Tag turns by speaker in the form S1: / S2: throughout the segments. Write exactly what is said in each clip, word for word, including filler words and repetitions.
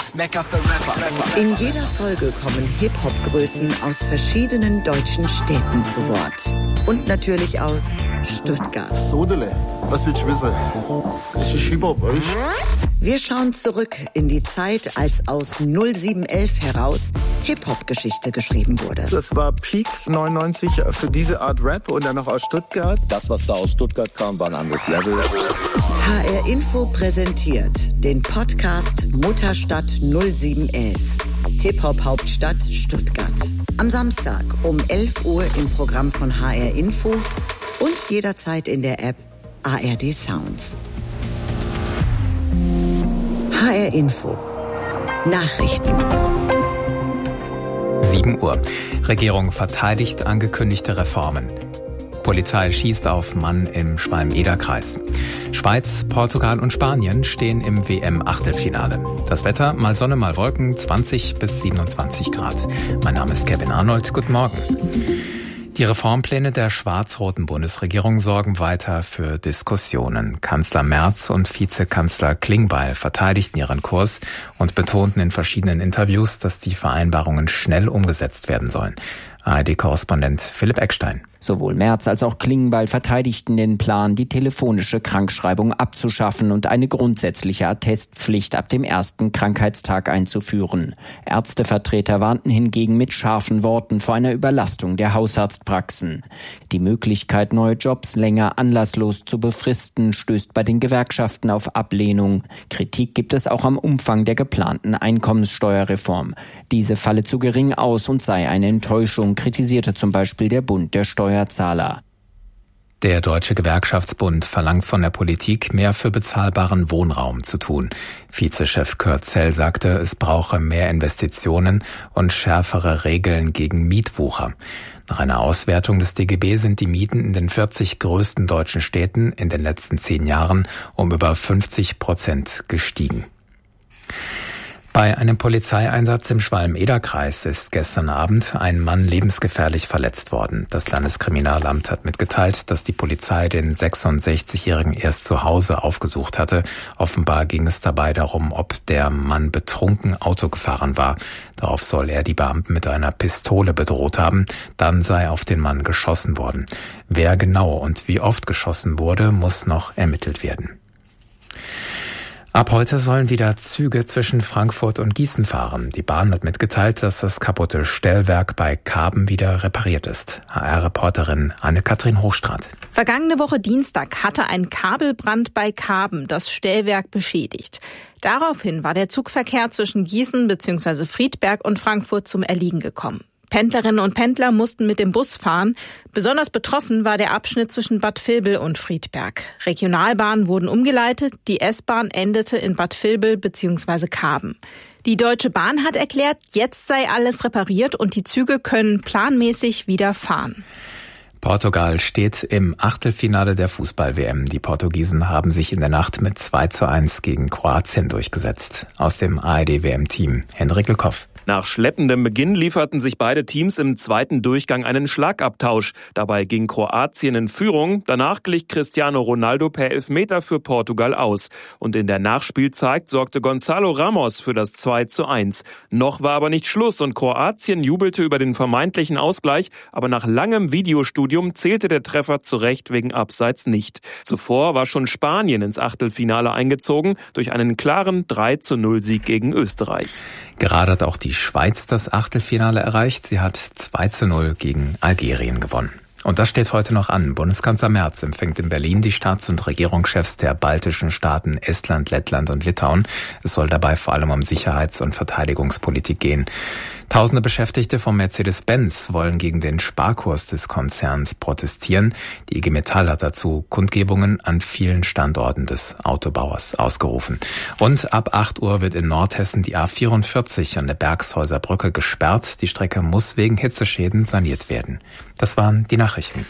S1: Mecca für Rapper.
S2: In jeder Folge kommen Hip-Hop-Größen aus verschiedenen deutschen Städten zu Wort. Und natürlich aus Stuttgart.
S3: Sodele, was willst du wissen? Das ist Hip-Hop, weißt?
S2: Wir schauen zurück in die Zeit, als aus null sieben elf heraus Hip-Hop-Geschichte geschrieben wurde.
S4: Das war Peak neunundneunzig für diese Art Rap und dann noch aus Stuttgart.
S5: Das, was da aus Stuttgart kam, war ein anderes Level.
S2: H R Info präsentiert den Podcast Mutterstadt null sieben elf. Hip-Hop-Hauptstadt Stuttgart. Am Samstag um elf Uhr im Programm von H R Info und jederzeit in der App A R D Sounds. H R Info. Nachrichten.
S6: sieben Uhr. Regierung verteidigt angekündigte Reformen. Polizei schießt auf Mann im Schwalm-Eder-Kreis. Schweiz, Portugal und Spanien stehen im W M-Achtelfinale. Das Wetter, mal Sonne, mal Wolken, zwanzig bis siebenundzwanzig Grad. Mein Name ist Kevin Arnold. Guten Morgen. Die Reformpläne der schwarz-roten Bundesregierung sorgen weiter für Diskussionen. Kanzler Merz und Vizekanzler Klingbeil verteidigten ihren Kurs und betonten in verschiedenen Interviews, dass die Vereinbarungen schnell umgesetzt werden sollen. A R D-Korrespondent Philipp Eckstein.
S7: Sowohl Merz als auch Klingbeil verteidigten den Plan, die telefonische Krankschreibung abzuschaffen und eine grundsätzliche Attestpflicht ab dem ersten Krankheitstag einzuführen. Ärztevertreter warnten hingegen mit scharfen Worten vor einer Überlastung der Hausarztpraxen. Die Möglichkeit, neue Jobs länger anlasslos zu befristen, stößt bei den Gewerkschaften auf Ablehnung. Kritik gibt es auch am Umfang der geplanten Einkommenssteuerreform. Diese falle zu gering aus und sei eine Enttäuschung, kritisierte zum Beispiel der Bund der Steuerzahler.
S6: Der Deutsche Gewerkschaftsbund verlangt von der Politik, mehr für bezahlbaren Wohnraum zu tun. Vizechef Kurt Zell sagte, es brauche mehr Investitionen und schärfere Regeln gegen Mietwucher. Nach einer Auswertung des D G B sind die Mieten in den vierzig größten deutschen Städten in den letzten zehn Jahren um über fünfzig Prozent gestiegen. Bei einem Polizeieinsatz im Schwalm-Eder-Kreis ist gestern Abend ein Mann lebensgefährlich verletzt worden. Das Landeskriminalamt hat mitgeteilt, dass die Polizei den sechsundsechzigjährigen erst zu Hause aufgesucht hatte. Offenbar ging es dabei darum, ob der Mann betrunken Auto gefahren war. Darauf soll er die Beamten mit einer Pistole bedroht haben. Dann sei auf den Mann geschossen worden. Wer genau und wie oft geschossen wurde, muss noch ermittelt werden. Ab heute sollen wieder Züge zwischen Frankfurt und Gießen fahren. Die Bahn hat mitgeteilt, dass das kaputte Stellwerk bei Kaben wieder repariert ist. H R-Reporterin Anne-Kathrin Hochstraat.
S8: Vergangene Woche Dienstag hatte ein Kabelbrand bei Kaben das Stellwerk beschädigt. Daraufhin war der Zugverkehr zwischen Gießen bzw. Friedberg und Frankfurt zum Erliegen gekommen. Pendlerinnen und Pendler mussten mit dem Bus fahren. Besonders betroffen war der Abschnitt zwischen Bad Vilbel und Friedberg. Regionalbahnen wurden umgeleitet, die S-Bahn endete in Bad Vilbel bzw. Kaben. Die Deutsche Bahn hat erklärt, jetzt sei alles repariert und die Züge können planmäßig wieder fahren.
S6: Portugal steht im Achtelfinale der Fußball-W M. Die Portugiesen haben sich in der Nacht mit zwei zu eins gegen Kroatien durchgesetzt. Aus dem A R D-W M-Team Henrik Lückhoff.
S9: Nach schleppendem Beginn lieferten sich beide Teams im zweiten Durchgang einen Schlagabtausch. Dabei ging Kroatien in Führung. Danach glich Cristiano Ronaldo per Elfmeter für Portugal aus. Und in der Nachspielzeit sorgte Gonzalo Ramos für das zwei zu eins. Noch war aber nicht Schluss und Kroatien jubelte über den vermeintlichen Ausgleich. Aber nach langem Videostudium zählte der Treffer zu Recht wegen Abseits nicht. Zuvor war schon Spanien ins Achtelfinale eingezogen durch einen klaren drei zu null Sieg gegen Österreich.
S6: Gerade hat auch die Schweiz das Achtelfinale erreicht. Sie hat zwei zu null gegen Algerien gewonnen. Und das steht heute noch an. Bundeskanzler Merz empfängt in Berlin die Staats- und Regierungschefs der baltischen Staaten Estland, Lettland und Litauen. Es soll dabei vor allem um Sicherheits- und Verteidigungspolitik gehen. Tausende Beschäftigte von Mercedes-Benz wollen gegen den Sparkurs des Konzerns protestieren. Die I G Metall hat dazu Kundgebungen an vielen Standorten des Autobauers ausgerufen. Und ab acht Uhr wird in Nordhessen die A vierundvierzig an der Bergshäuser Brücke gesperrt. Die Strecke muss wegen Hitzeschäden saniert werden. Das waren die Nachrichten.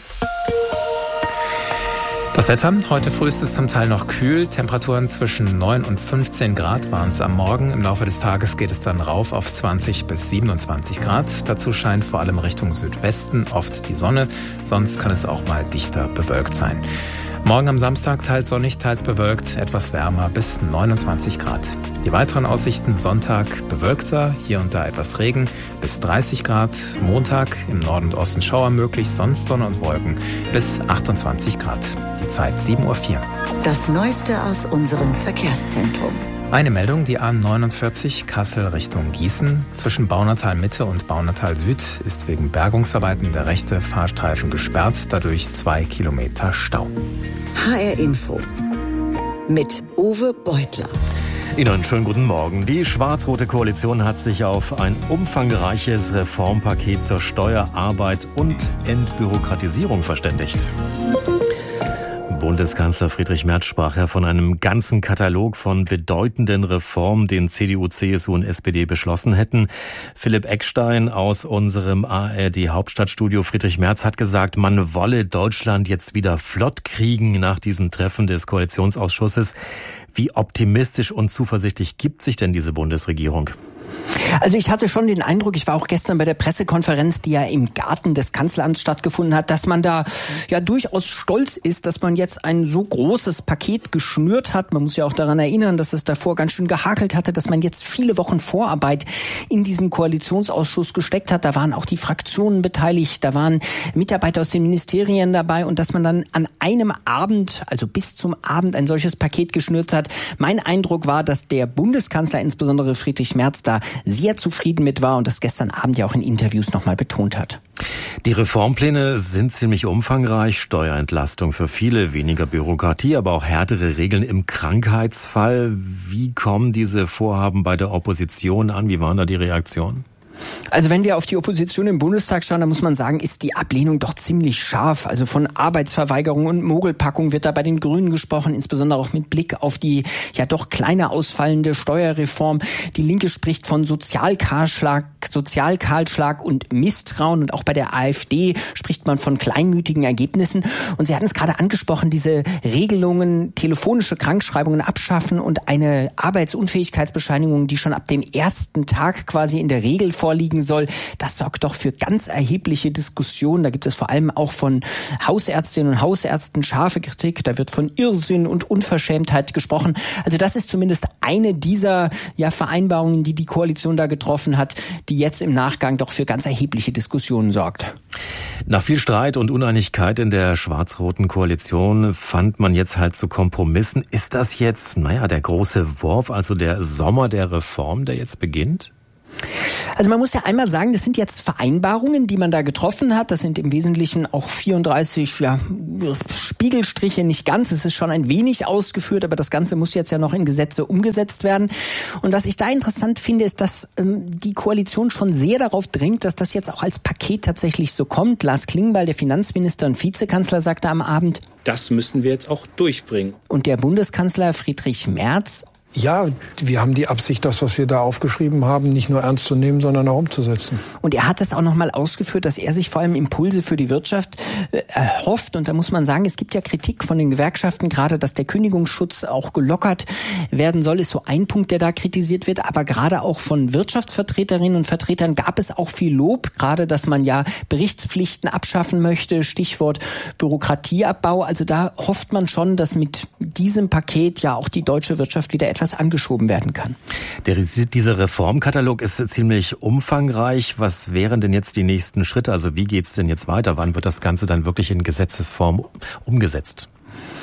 S6: Das Wetter, heute früh ist es zum Teil noch kühl, Temperaturen zwischen neun und fünfzehn Grad waren es am Morgen. Im Laufe des Tages geht es dann rauf auf zwanzig bis siebenundzwanzig Grad. Dazu scheint vor allem Richtung Südwesten oft die Sonne, sonst kann es auch mal dichter bewölkt sein. Morgen am Samstag teils sonnig, teils bewölkt, etwas wärmer bis neunundzwanzig Grad. Die weiteren Aussichten: Sonntag bewölkter, hier und da etwas Regen, bis dreißig Grad. Montag im Norden und Osten Schauer möglich, sonst Sonne und Wolken, bis achtundzwanzig Grad. Die Zeit sieben Uhr vier.
S2: Das Neueste aus unserem Verkehrszentrum.
S6: Eine Meldung: Die A neunundvierzig Kassel Richtung Gießen. Zwischen Baunatal Mitte und Baunatal Süd ist wegen Bergungsarbeiten der rechte Fahrstreifen gesperrt, dadurch zwei Kilometer Stau.
S2: H R Info mit Uwe Beutler.
S1: Ihnen einen schönen guten Morgen. Die schwarz-rote Koalition hat sich auf ein umfangreiches Reformpaket zur Steuerarbeit und Entbürokratisierung verständigt. Bundeskanzler Friedrich Merz sprach ja von einem ganzen Katalog von bedeutenden Reformen, den C D U, C S U und S P D beschlossen hätten. Philipp Eckstein aus unserem A R D-Hauptstadtstudio: Friedrich Merz hat gesagt, man wolle Deutschland jetzt wieder flott kriegen nach diesem Treffen des Koalitionsausschusses. Wie optimistisch und zuversichtlich gibt sich denn diese Bundesregierung?
S7: Also ich hatte schon den Eindruck, ich war auch gestern bei der Pressekonferenz, die ja im Garten des Kanzleramts stattgefunden hat, dass man da ja durchaus stolz ist, dass man jetzt ein so großes Paket geschnürt hat. Man muss ja auch daran erinnern, dass es davor ganz schön gehakelt hatte, dass man jetzt viele Wochen Vorarbeit in diesen Koalitionsausschuss gesteckt hat. Da waren auch die Fraktionen beteiligt, da waren Mitarbeiter aus den Ministerien dabei und dass man dann an einem Abend, also bis zum Abend, ein solches Paket geschnürt hat. Mein Eindruck war, dass der Bundeskanzler, insbesondere Friedrich Merz, da sehr zufrieden mit war und das gestern Abend ja auch in Interviews nochmal betont hat.
S1: Die Reformpläne sind ziemlich umfangreich. Steuerentlastung für viele, weniger Bürokratie, aber auch härtere Regeln im Krankheitsfall. Wie kommen diese Vorhaben bei der Opposition an? Wie waren da die Reaktionen?
S7: Also wenn wir auf die Opposition im Bundestag schauen, dann muss man sagen, ist die Ablehnung doch ziemlich scharf. Also von Arbeitsverweigerung und Mogelpackung wird da bei den Grünen gesprochen, insbesondere auch mit Blick auf die ja doch kleiner ausfallende Steuerreform. Die Linke spricht von Sozialkahlschlag, Sozialkahlschlag und Misstrauen und auch bei der AfD spricht man von kleinmütigen Ergebnissen. Und Sie hatten es gerade angesprochen, diese Regelungen, telefonische Krankschreibungen abschaffen und eine Arbeitsunfähigkeitsbescheinigung, die schon ab dem ersten Tag quasi in der Regel vorliegen soll, das sorgt doch für ganz erhebliche Diskussionen. Da gibt es vor allem auch von Hausärztinnen und Hausärzten scharfe Kritik. Da wird von Irrsinn und Unverschämtheit gesprochen. Also das ist zumindest eine dieser ja, Vereinbarungen, die die Koalition da getroffen hat, die jetzt im Nachgang doch für ganz erhebliche Diskussionen sorgt.
S1: Nach viel Streit und Uneinigkeit in der schwarz-roten Koalition fand man jetzt halt zu Kompromissen. Ist das jetzt, naja, der große Wurf, also der Sommer der Reform, der jetzt beginnt?
S7: Also man muss ja einmal sagen, das sind jetzt Vereinbarungen, die man da getroffen hat. Das sind im Wesentlichen auch vierunddreißig ja, Spiegelstriche, nicht ganz. Es ist schon ein wenig ausgeführt, aber das Ganze muss jetzt ja noch in Gesetze umgesetzt werden. Und was ich da interessant finde, ist, dass ähm, die Koalition schon sehr darauf dringt, dass das jetzt auch als Paket tatsächlich so kommt. Lars Klingbeil, der Finanzminister und Vizekanzler, sagte am Abend,
S10: das müssen wir jetzt auch durchbringen.
S7: Und der Bundeskanzler Friedrich Merz:
S11: Ja, wir haben die Absicht, das, was wir da aufgeschrieben haben, nicht nur ernst zu nehmen, sondern auch umzusetzen.
S7: Und er hat es auch nochmal ausgeführt, dass er sich vor allem Impulse für die Wirtschaft äh, erhofft. Und da muss man sagen, es gibt ja Kritik von den Gewerkschaften, gerade dass der Kündigungsschutz auch gelockert werden soll, ist so ein Punkt, der da kritisiert wird. Aber gerade auch von Wirtschaftsvertreterinnen und Vertretern gab es auch viel Lob, gerade dass man ja Berichtspflichten abschaffen möchte, Stichwort Bürokratieabbau. Also da hofft man schon, dass mit diesem Paket ja auch die deutsche Wirtschaft wieder etwas was angeschoben werden kann.
S1: Der, dieser Reformkatalog ist ziemlich umfangreich. Was wären denn jetzt die nächsten Schritte? Also wie geht's denn jetzt weiter? Wann wird das Ganze dann wirklich in Gesetzesform umgesetzt?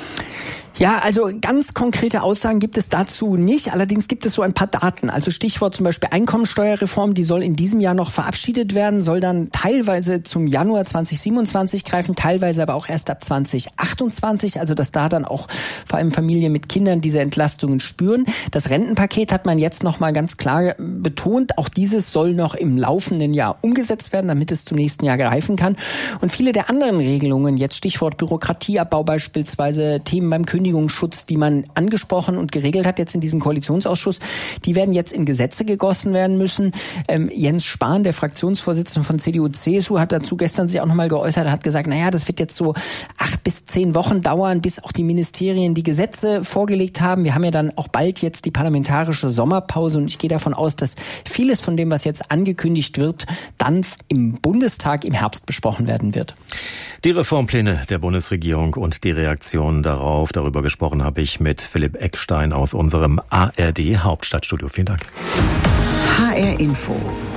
S7: Ja, also ganz konkrete Aussagen gibt es dazu nicht. Allerdings gibt es so ein paar Daten. Also Stichwort zum Beispiel Einkommensteuerreform, die soll in diesem Jahr noch verabschiedet werden, soll dann teilweise zum Januar zweitausendsiebenundzwanzig greifen, teilweise aber auch erst ab zweitausendachtundzwanzig. Also dass da dann auch vor allem Familien mit Kindern diese Entlastungen spüren. Das Rentenpaket hat man jetzt noch mal ganz klar betont. Auch dieses soll noch im laufenden Jahr umgesetzt werden, damit es zum nächsten Jahr greifen kann. Und viele der anderen Regelungen, jetzt Stichwort Bürokratieabbau beispielsweise, Themen beim Kündigen, Kündigungsschutz, die man angesprochen und geregelt hat jetzt in diesem Koalitionsausschuss, die werden jetzt in Gesetze gegossen werden müssen. Ähm, Jens Spahn, der Fraktionsvorsitzende von C D U C S U, hat dazu gestern sich auch nochmal geäußert, hat gesagt, naja, das wird jetzt so acht bis zehn Wochen dauern, bis auch die Ministerien die Gesetze vorgelegt haben. Wir haben ja dann auch bald jetzt die parlamentarische Sommerpause und ich gehe davon aus, dass vieles von dem, was jetzt angekündigt wird, dann im Bundestag im Herbst besprochen werden wird.
S1: Die Reformpläne der Bundesregierung und die Reaktionen darauf, darüber gesprochen habe ich mit Philipp Eckstein aus unserem A R D Hauptstadtstudio. Vielen Dank.
S2: H R Info.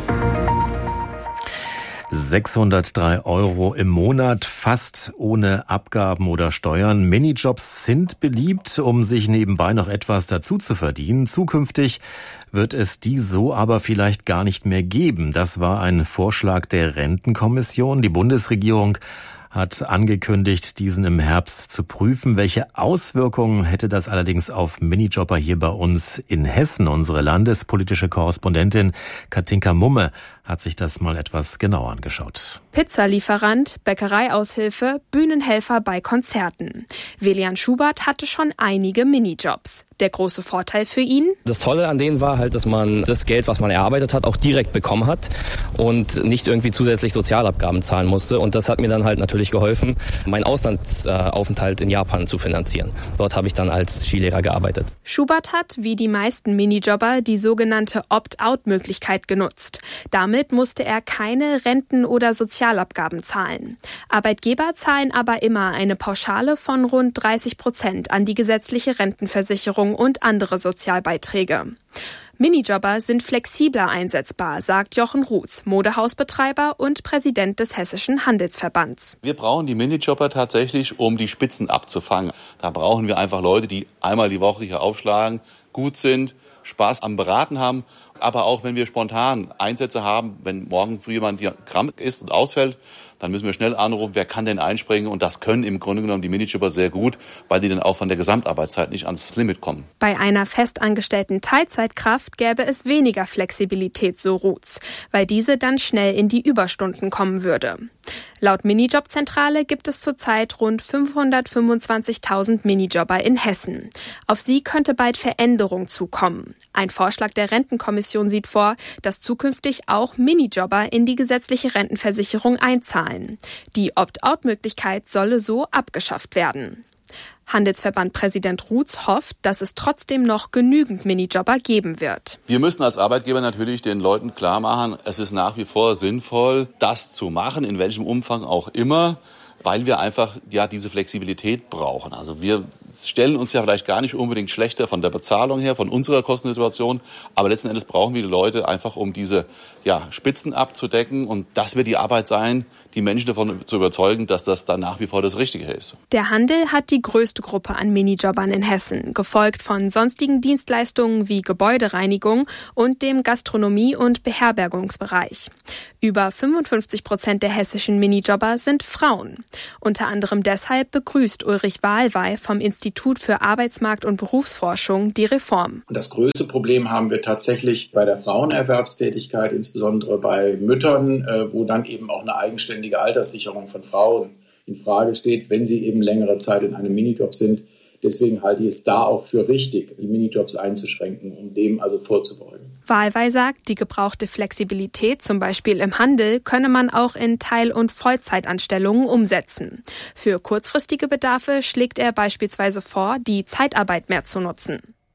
S1: sechshundertdrei Euro im Monat, fast ohne Abgaben oder Steuern. Minijobs sind beliebt, um sich nebenbei noch etwas dazu zu verdienen. Zukünftig wird es die so aber vielleicht gar nicht mehr geben. Das war ein Vorschlag der Rentenkommission. Die Bundesregierung hat angekündigt, diesen im Herbst zu prüfen. Welche Auswirkungen hätte das allerdings auf Minijobber hier bei uns in Hessen? Unsere landespolitische Korrespondentin Katinka Mumme hat sich das mal etwas genauer angeschaut.
S12: Pizzalieferant, Bäckereiaushilfe, Bühnenhelfer bei Konzerten. Welian Schubert hatte schon einige Minijobs. Der große Vorteil für ihn?
S13: Das Tolle an denen war halt, dass man das Geld, was man erarbeitet hat, auch direkt bekommen hat und nicht irgendwie zusätzlich Sozialabgaben zahlen musste. Und das hat mir dann halt natürlich geholfen, meinen Auslandsaufenthalt in Japan zu finanzieren. Dort habe ich dann als Skilehrer gearbeitet.
S12: Schubert hat, wie die meisten Minijobber, die sogenannte Opt-out-Möglichkeit genutzt. Damit musste er keine Renten- oder Sozialabgaben zahlen. Arbeitgeber zahlen aber immer eine Pauschale von rund dreißig Prozent an die gesetzliche Rentenversicherung und andere Sozialbeiträge. Minijobber sind flexibler einsetzbar, sagt Jochen Ruths, Modehausbetreiber und Präsident des Hessischen Handelsverbands.
S14: Wir brauchen die Minijobber tatsächlich, um die Spitzen abzufangen. Da brauchen wir einfach Leute, die einmal die Woche hier aufschlagen, gut sind, Spaß am Beraten haben. Aber auch wenn wir spontan Einsätze haben, wenn morgen früh jemand hier krank ist und ausfällt, dann müssen wir schnell anrufen, wer kann denn einspringen? Und das können im Grunde genommen die Minijobber sehr gut, weil die dann auch von der Gesamtarbeitszeit nicht ans Limit kommen.
S12: Bei einer festangestellten Teilzeitkraft gäbe es weniger Flexibilität, so Ruths, weil diese dann schnell in die Überstunden kommen würde. Laut Minijobzentrale gibt es zurzeit rund fünfhundertfünfundzwanzigtausend Minijobber in Hessen. Auf sie könnte bald Veränderung zukommen. Ein Vorschlag der Rentenkommission sieht vor, dass zukünftig auch Minijobber in die gesetzliche Rentenversicherung einzahlen. Die Opt-out-Möglichkeit solle so abgeschafft werden. Handelsverbandpräsident Ruths hofft, dass es trotzdem noch genügend Minijobber geben wird.
S14: Wir müssen als Arbeitgeber natürlich den Leuten klar machen, es ist nach wie vor sinnvoll, das zu machen, in welchem Umfang auch immer, weil wir einfach ja diese Flexibilität brauchen. Also wir stellen uns ja vielleicht gar nicht unbedingt schlechter von der Bezahlung her, von unserer Kostensituation, aber letzten Endes brauchen wir die Leute einfach, um diese ja, Spitzen abzudecken, und das wird die Arbeit sein, die Menschen davon zu überzeugen, dass das dann nach wie vor das Richtige ist.
S12: Der Handel hat die größte Gruppe an Minijobbern in Hessen, gefolgt von sonstigen Dienstleistungen wie Gebäudereinigung und dem Gastronomie- und Beherbergungsbereich. Über fünfundfünfzig Prozent der hessischen Minijobber sind Frauen. Unter anderem deshalb begrüßt Ulrich Wahlweih vom Institut für Arbeitsmarkt- und Berufsforschung die Reform.
S10: Das größte Problem haben wir tatsächlich bei der Frauenerwerbstätigkeit, insbesondere bei Müttern, wo dann eben auch eine eigenständige Alterssicherung von Frauen in Frage steht, wenn sie eben längere Zeit in einem Minijob sind. Deswegen halte ich es da auch für richtig, die Minijobs einzuschränken, um dem also vorzubeugen.
S12: Wahlweih sagt, die gebrauchte Flexibilität, zum Beispiel im Handel, könne man auch in Teil- und Vollzeitanstellungen umsetzen. Für kurzfristige Bedarfe schlägt er beispielsweise vor, die Zeitarbeit mehr zu nutzen.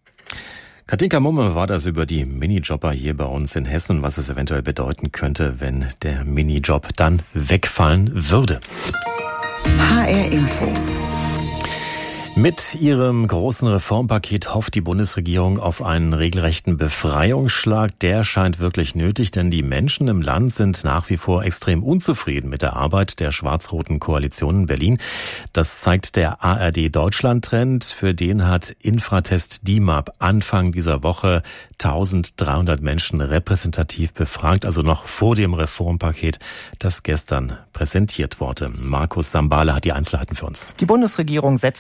S1: Katinka Mumme war das über die Minijobber hier bei uns in Hessen, was es eventuell bedeuten könnte, wenn der Minijob dann wegfallen würde.
S2: H R Info.
S1: Mit ihrem großen Reformpaket hofft die Bundesregierung auf einen regelrechten Befreiungsschlag. Der scheint wirklich nötig, denn die Menschen im Land sind nach wie vor extrem unzufrieden mit der Arbeit der schwarz-roten Koalition in Berlin. Das zeigt der A R D Deutschland-Trend. Für den hat Infratest D I M A P Anfang dieser Woche eintausenddreihundert Menschen repräsentativ befragt, also noch vor dem Reformpaket, das gestern präsentiert wurde. Markus Sambale hat die Einzelheiten für uns.
S15: Die Bundesregierung setzt darauf,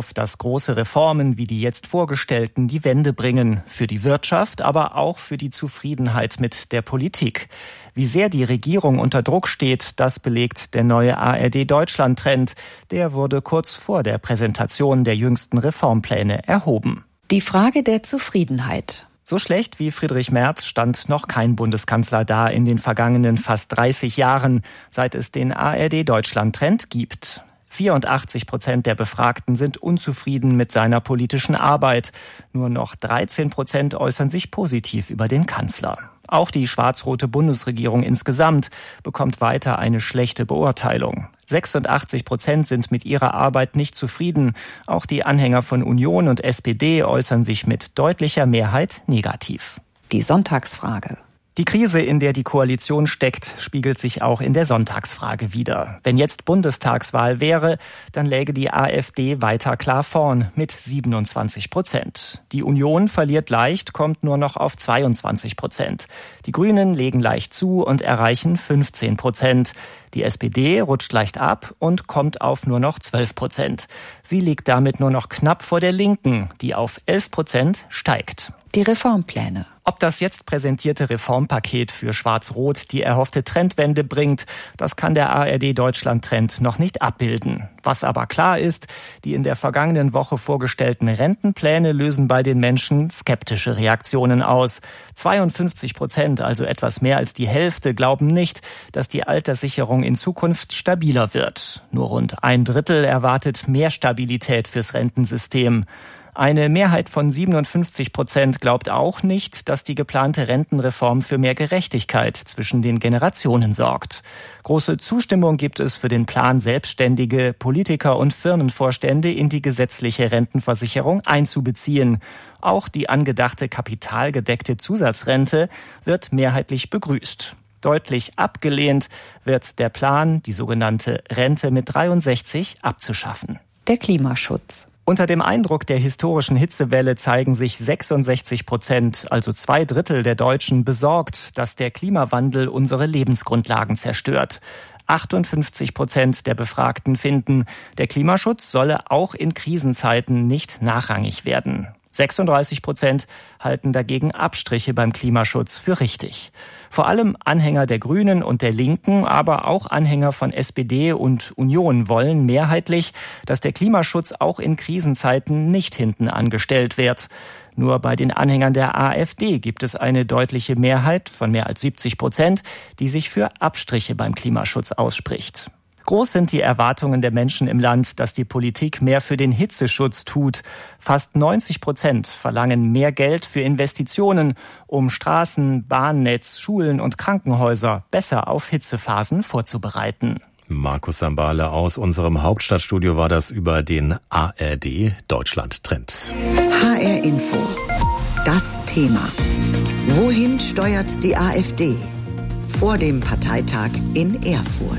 S15: darauf, dass große Reformen wie die jetzt vorgestellten die Wende bringen. Für die Wirtschaft, aber auch für die Zufriedenheit mit der Politik. Wie sehr die Regierung unter Druck steht, das belegt der neue A R D-Deutschland-Trend. Der wurde kurz vor der Präsentation der jüngsten Reformpläne erhoben.
S16: Die Frage der Zufriedenheit.
S15: So schlecht wie Friedrich Merz stand noch kein Bundeskanzler da in den vergangenen fast dreißig Jahren, seit es den A R D-Deutschland-Trend gibt. vierundachtzig Prozent der Befragten sind unzufrieden mit seiner politischen Arbeit. Nur noch dreizehn Prozent äußern sich positiv über den Kanzler. Auch die schwarz-rote Bundesregierung insgesamt bekommt weiter eine schlechte Beurteilung. sechsundachtzig Prozent sind mit ihrer Arbeit nicht zufrieden. Auch die Anhänger von Union und S P D äußern sich mit deutlicher Mehrheit negativ.
S16: Die Sonntagsfrage.
S15: Die Krise, in der die Koalition steckt, spiegelt sich auch in der Sonntagsfrage wider. Wenn jetzt Bundestagswahl wäre, dann läge die AfD weiter klar vorn mit siebenundzwanzig Prozent. Die Union verliert leicht, kommt nur noch auf zweiundzwanzig Prozent. Die Grünen legen leicht zu und erreichen fünfzehn Prozent. Die S P D rutscht leicht ab und kommt auf nur noch zwölf Prozent. Sie liegt damit nur noch knapp vor der Linken, die auf elf Prozent steigt.
S16: Die Reformpläne.
S15: Ob das jetzt präsentierte Reformpaket für Schwarz-Rot die erhoffte Trendwende bringt, das kann der A R D-Deutschland-Trend noch nicht abbilden. Was aber klar ist, die in der vergangenen Woche vorgestellten Rentenpläne lösen bei den Menschen skeptische Reaktionen aus. zweiundfünfzig Prozent, also etwas mehr als die Hälfte, glauben nicht, dass die Alterssicherung in Zukunft stabiler wird. Nur rund ein Drittel erwartet mehr Stabilität fürs Rentensystem. Eine Mehrheit von siebenundfünfzig Prozent glaubt auch nicht, dass die geplante Rentenreform für mehr Gerechtigkeit zwischen den Generationen sorgt. Große Zustimmung gibt es für den Plan, Selbstständige, Politiker und Firmenvorstände in die gesetzliche Rentenversicherung einzubeziehen. Auch die angedachte kapitalgedeckte Zusatzrente wird mehrheitlich begrüßt. Deutlich abgelehnt wird der Plan, die sogenannte Rente mit dreiundsechzig abzuschaffen.
S16: Der Klimaschutz.
S15: Unter dem Eindruck der historischen Hitzewelle zeigen sich sechsundsechzig Prozent, also zwei Drittel der Deutschen, besorgt, dass der Klimawandel unsere Lebensgrundlagen zerstört. achtundfünfzig Prozent der Befragten finden, der Klimaschutz solle auch in Krisenzeiten nicht nachrangig werden. sechsunddreißig Prozent halten dagegen Abstriche beim Klimaschutz für richtig. Vor allem Anhänger der Grünen und der Linken, aber auch Anhänger von S P D und Union wollen mehrheitlich, dass der Klimaschutz auch in Krisenzeiten nicht hinten angestellt wird. Nur bei den Anhängern der AfD gibt es eine deutliche Mehrheit von mehr als siebzig Prozent, die sich für Abstriche beim Klimaschutz ausspricht. Groß sind die Erwartungen der Menschen im Land, dass die Politik mehr für den Hitzeschutz tut. Fast neunzig Prozent verlangen mehr Geld für Investitionen, um Straßen, Bahnnetz, Schulen und Krankenhäuser besser auf Hitzephasen vorzubereiten.
S1: Markus Sambale aus unserem Hauptstadtstudio war das über den A R D-Deutschland-Trend.
S2: H R Info. Das Thema. Wohin steuert die AfD? Vor dem Parteitag in Erfurt.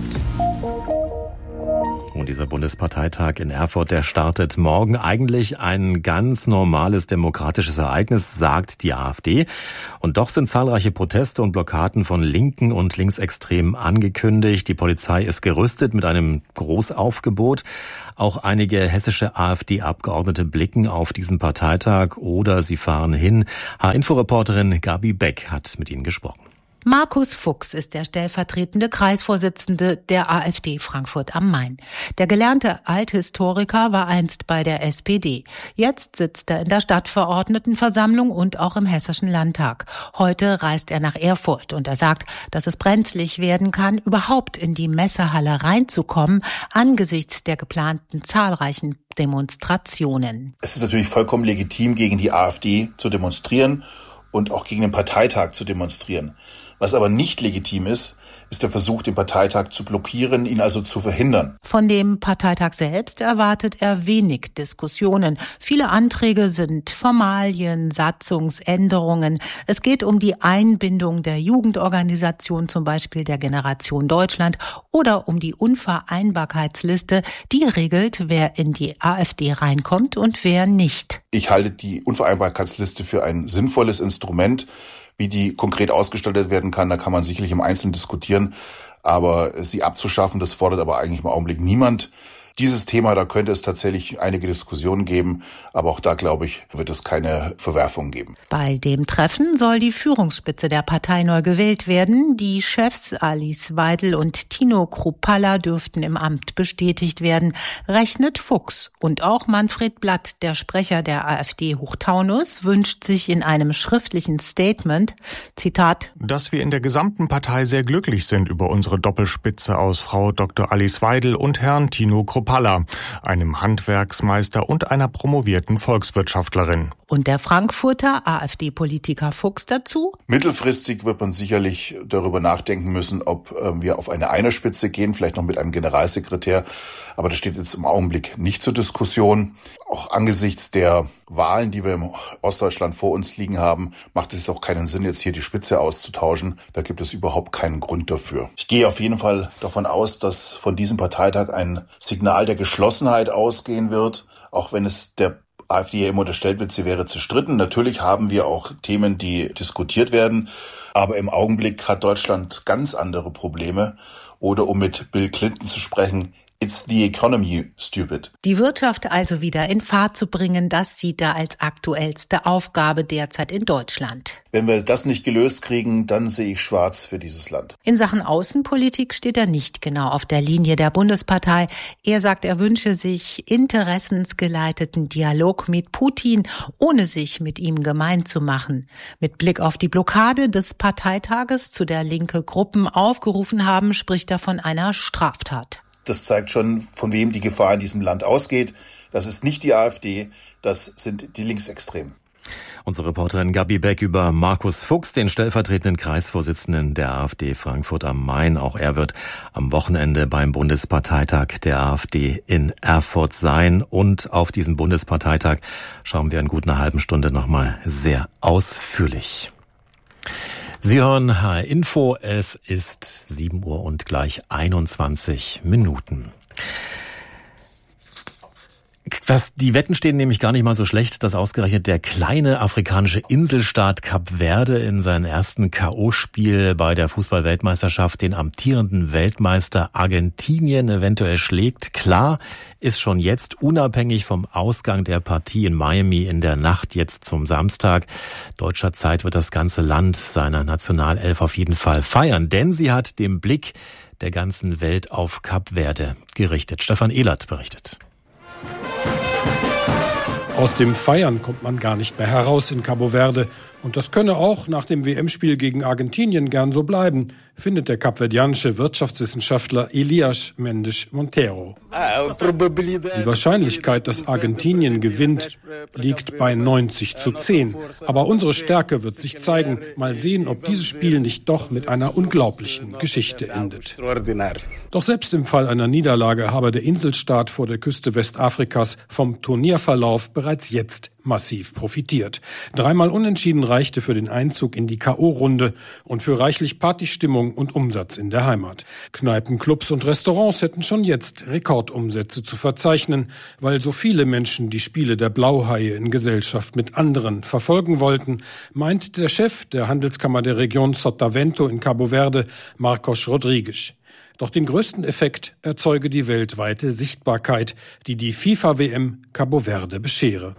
S1: Und dieser Bundesparteitag in Erfurt, der startet morgen. Eigentlich ein ganz normales demokratisches Ereignis, sagt die AfD. Und doch sind zahlreiche Proteste und Blockaden von Linken und Linksextremen angekündigt. Die Polizei ist gerüstet mit einem Großaufgebot. Auch einige hessische AfD-Abgeordnete blicken auf diesen Parteitag oder sie fahren hin. H-Info-Reporterin Gabi Beck hat mit ihnen gesprochen.
S17: Markus Fuchs ist der stellvertretende Kreisvorsitzende der AfD Frankfurt am Main. Der gelernte Althistoriker war einst bei der S P D. Jetzt sitzt er in der Stadtverordnetenversammlung und auch im Hessischen Landtag. Heute reist er nach Erfurt und er sagt, dass es brenzlig werden kann, überhaupt in die Messehalle reinzukommen, angesichts der geplanten zahlreichen Demonstrationen.
S18: Es ist natürlich vollkommen legitim, gegen die AfD zu demonstrieren und auch gegen den Parteitag zu demonstrieren. Was aber nicht legitim ist, ist der Versuch, den Parteitag zu blockieren, ihn also zu verhindern.
S17: Von dem Parteitag selbst erwartet er wenig Diskussionen. Viele Anträge sind Formalien, Satzungsänderungen. Es geht um die Einbindung der Jugendorganisation, zum Beispiel der Generation Deutschland, oder um die Unvereinbarkeitsliste, die regelt, wer in die AfD reinkommt und wer nicht.
S18: Ich halte die Unvereinbarkeitsliste für ein sinnvolles Instrument. Wie die konkret ausgestaltet werden kann, da kann man sicherlich im Einzelnen diskutieren. Aber sie abzuschaffen, das fordert aber eigentlich im Augenblick niemand. Dieses Thema, da könnte es tatsächlich einige Diskussionen geben, aber auch da, glaube ich, wird es keine Verwerfung geben.
S17: Bei dem Treffen soll die Führungsspitze der Partei neu gewählt werden. Die Chefs Alice Weidel und Tino Kruppalla dürften im Amt bestätigt werden, rechnet Fuchs. Und auch Manfred Blatt, der Sprecher der AfD Hochtaunus, wünscht sich in einem schriftlichen Statement, Zitat,
S19: dass wir in der gesamten Partei sehr glücklich sind über unsere Doppelspitze aus Frau Doktor Alice Weidel und Herrn Tino Kruppalla, einem Handwerksmeister und einer promovierten Volkswirtschaftlerin.
S17: Und der Frankfurter AfD-Politiker Fuchs dazu?
S18: Mittelfristig wird man sicherlich darüber nachdenken müssen, ob äh, wir auf eine Einerspitze gehen, vielleicht noch mit einem Generalsekretär. Aber das steht jetzt im Augenblick nicht zur Diskussion. Auch angesichts der Wahlen, die wir im Ostdeutschland vor uns liegen haben, macht es auch keinen Sinn, jetzt hier die Spitze auszutauschen. Da gibt es überhaupt keinen Grund dafür. Ich gehe auf jeden Fall davon aus, dass von diesem Parteitag ein Signal der Geschlossenheit ausgehen wird, auch wenn es der AfD ja immer unterstellt wird, sie wäre zerstritten. Natürlich haben wir auch Themen, die diskutiert werden. Aber im Augenblick hat Deutschland ganz andere Probleme. Oder um mit Bill Clinton zu sprechen, it's the economy, stupid.
S17: Die Wirtschaft also wieder in Fahrt zu bringen, das sieht er als aktuellste Aufgabe derzeit in Deutschland.
S18: Wenn wir das nicht gelöst kriegen, dann sehe ich schwarz für dieses Land.
S17: In Sachen Außenpolitik steht er nicht genau auf der Linie der Bundespartei. Er sagt, er wünsche sich interessensgeleiteten Dialog mit Putin, ohne sich mit ihm gemein zu machen. Mit Blick auf die Blockade des Parteitages, zu der linke Gruppen aufgerufen haben, spricht er von einer Straftat.
S18: Das zeigt schon, von wem die Gefahr in diesem Land ausgeht. Das ist nicht die AfD, das sind die Linksextremen.
S1: Unsere Reporterin Gabi Beck über Markus Fuchs, den stellvertretenden Kreisvorsitzenden der AfD Frankfurt am Main. Auch er wird am Wochenende beim Bundesparteitag der AfD in Erfurt sein. Und auf diesen Bundesparteitag schauen wir in gut einer halben Stunde nochmal sehr ausführlich. Sie hören H R Info, es ist sieben Uhr und gleich einundzwanzig Minuten. Was, die Wetten stehen nämlich gar nicht mal so schlecht, dass ausgerechnet der kleine afrikanische Inselstaat Kap Verde in seinem ersten K O-Spiel bei der Fußball-Weltmeisterschaft den amtierenden Weltmeister Argentinien eventuell schlägt. Klar ist schon jetzt, unabhängig vom Ausgang der Partie in Miami in der Nacht jetzt zum Samstag, deutscher Zeit, wird das ganze Land seiner Nationalelf auf jeden Fall feiern, denn sie hat den Blick der ganzen Welt auf Kap Verde gerichtet. Stefan Ehlert berichtet.
S20: Aus dem Feiern kommt man gar nicht mehr heraus in Cabo Verde. Und das könne auch nach dem W M-Spiel gegen Argentinien gern so bleiben, findet der kapverdianische Wirtschaftswissenschaftler Elias Mendes Monteiro. Die Wahrscheinlichkeit, dass Argentinien gewinnt, liegt bei neunzig zu zehn. Aber unsere Stärke wird sich zeigen. Mal sehen, ob dieses Spiel nicht doch mit einer unglaublichen Geschichte endet. Doch selbst im Fall einer Niederlage habe der Inselstaat vor der Küste Westafrikas vom Turnierverlauf bereits jetzt massiv profitiert. Dreimal unentschieden reichte für den Einzug in die K O-Runde und für reichlich Partystimmung und Umsatz in der Heimat. Kneipen, Clubs und Restaurants hätten schon jetzt Rekordumsätze zu verzeichnen, weil so viele Menschen die Spiele der Blauhaie in Gesellschaft mit anderen verfolgen wollten, meint der Chef der Handelskammer der Region Sotavento in Cabo Verde, Marcos Rodrigues. Doch den größten Effekt erzeuge die weltweite Sichtbarkeit, die die FIFA-W M Cabo Verde beschere.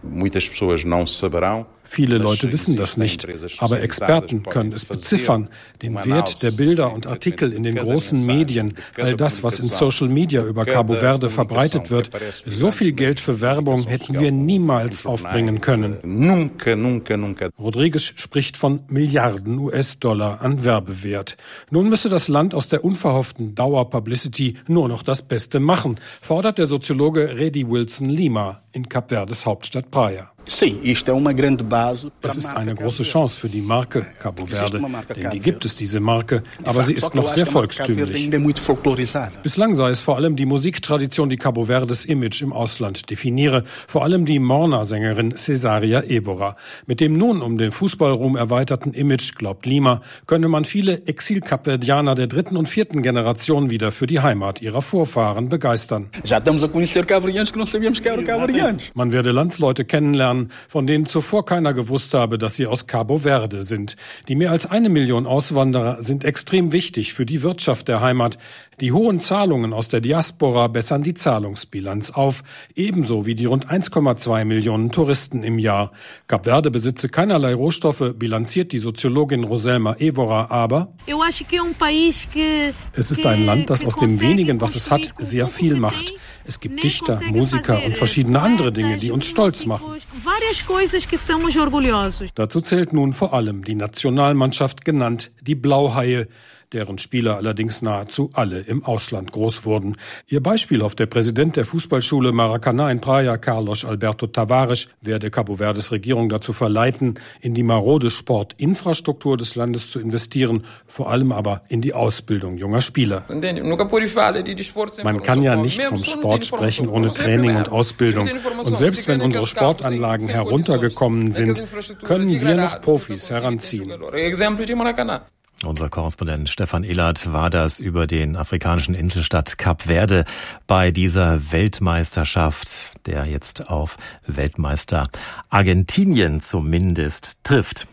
S20: Viele Leute wissen das nicht, aber Experten können es beziffern. Den Wert der Bilder und Artikel in den großen Medien, all das, was in Social Media über Cabo Verde verbreitet wird. So viel Geld für Werbung hätten wir niemals aufbringen können. Rodrigues spricht von Milliarden U S-Dollar an Werbewert. Nun müsse das Land aus der unverhofften Dauer-Publicity nur noch das Beste machen, fordert der Soziologe Redi Wilson Lima in Kap Verdes Hauptstadt Praia. Es ist eine große Chance für die Marke Cabo Verde, denn die gibt es, diese Marke, aber sie ist noch sehr volkstümlich. Bislang sei es vor allem die Musiktradition, die Cabo Verdes Image im Ausland definiere, vor allem die Morna-Sängerin Cesaria Évora. Mit dem nun um den Fußballruhm erweiterten Image, glaubt Lima, könne man viele Exil-Kapverdianer der dritten und vierten Generation wieder für die Heimat ihrer Vorfahren begeistern. Man werde Landsleute kennenlernen, kennenlernen, von denen zuvor keiner gewusst habe, dass sie aus Cabo Verde sind. Die mehr als eine Million Auswanderer sind extrem wichtig für die Wirtschaft der Heimat. Die hohen Zahlungen aus der Diaspora bessern die Zahlungsbilanz auf, ebenso wie die rund eins Komma zwei Millionen Touristen im Jahr. Kap Verde besitze keinerlei Rohstoffe, bilanziert die Soziologin Roselma Évora, aber es ist ein Land, das aus dem wenigen, was es hat, sehr viel macht. Es gibt Dichter, Musiker und verschiedene andere Dinge, die uns stolz machen. Dazu zählt nun vor allem die Nationalmannschaft, genannt die Blauhaie, deren Spieler allerdings nahezu alle im Ausland groß wurden. Ihr Beispiel auf der Präsident der Fußballschule Maracanã in Praia, Carlos Alberto Tavares, werde Cabo Verdes Regierung dazu verleiten, in die marode Sportinfrastruktur des Landes zu investieren, vor allem aber in die Ausbildung junger Spieler. Man kann ja nicht vom Sport sprechen ohne Training und Ausbildung. Und selbst wenn unsere Sportanlagen heruntergekommen sind, können wir noch Profis heranziehen.
S1: Unser Korrespondent Stefan Ehlert war das über den afrikanischen Inselstaat Kap Verde bei dieser Weltmeisterschaft, der jetzt auf Weltmeister Argentinien zumindest trifft.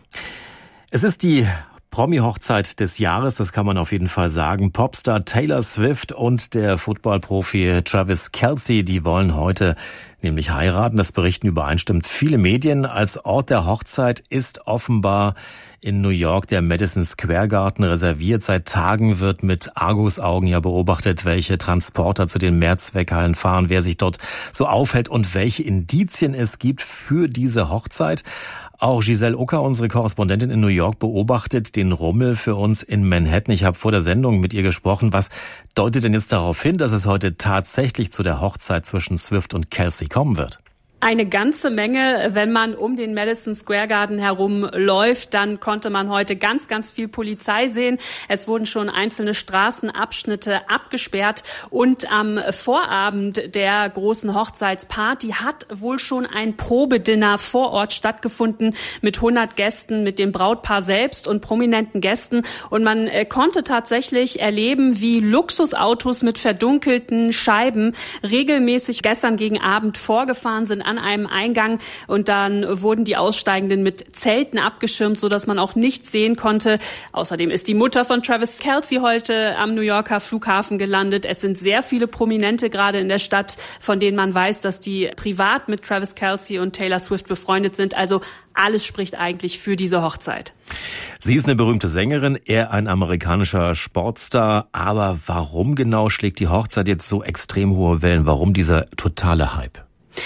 S1: Es ist die Promi-Hochzeit des Jahres, das kann man auf jeden Fall sagen. Popstar Taylor Swift und der Footballprofi Travis Kelce, die wollen heute nämlich heiraten. Das berichten übereinstimmend viele Medien. Als Ort der Hochzeit ist offenbar in New York der Madison Square Garden reserviert. Seit Tagen wird mit Argusaugen ja beobachtet, welche Transporter zu den Mehrzweckhallen fahren, wer sich dort so aufhält und welche Indizien es gibt für diese Hochzeit. Auch Giselle Ucker, unsere Korrespondentin in New York, beobachtet den Rummel für uns in Manhattan. Ich habe vor der Sendung mit ihr gesprochen. Was deutet denn jetzt darauf hin, dass es heute tatsächlich zu der Hochzeit zwischen Swift und Kelce kommen wird?
S21: Eine ganze Menge. Wenn man um den Madison Square Garden herum läuft, dann konnte man heute ganz, ganz viel Polizei sehen. Es wurden schon einzelne Straßenabschnitte abgesperrt. Und am Vorabend der großen Hochzeitsparty hat wohl schon ein Probedinner vor Ort stattgefunden mit hundert Gästen, mit dem Brautpaar selbst und prominenten Gästen. Und man konnte tatsächlich erleben, wie Luxusautos mit verdunkelten Scheiben regelmäßig gestern gegen Abend vorgefahren sind an einem Eingang, und dann wurden die Aussteigenden mit Zelten abgeschirmt, so dass man auch nichts sehen konnte. Außerdem ist die Mutter von Travis Kelce heute am New Yorker Flughafen gelandet. Es sind sehr viele Prominente gerade in der Stadt, von denen man weiß, dass die privat mit Travis Kelce und Taylor Swift befreundet sind. Also alles spricht eigentlich für diese Hochzeit.
S1: Sie ist eine berühmte Sängerin, er ein amerikanischer Sportstar. Aber warum genau schlägt die Hochzeit jetzt so extrem hohe Wellen? Warum dieser totale Hype?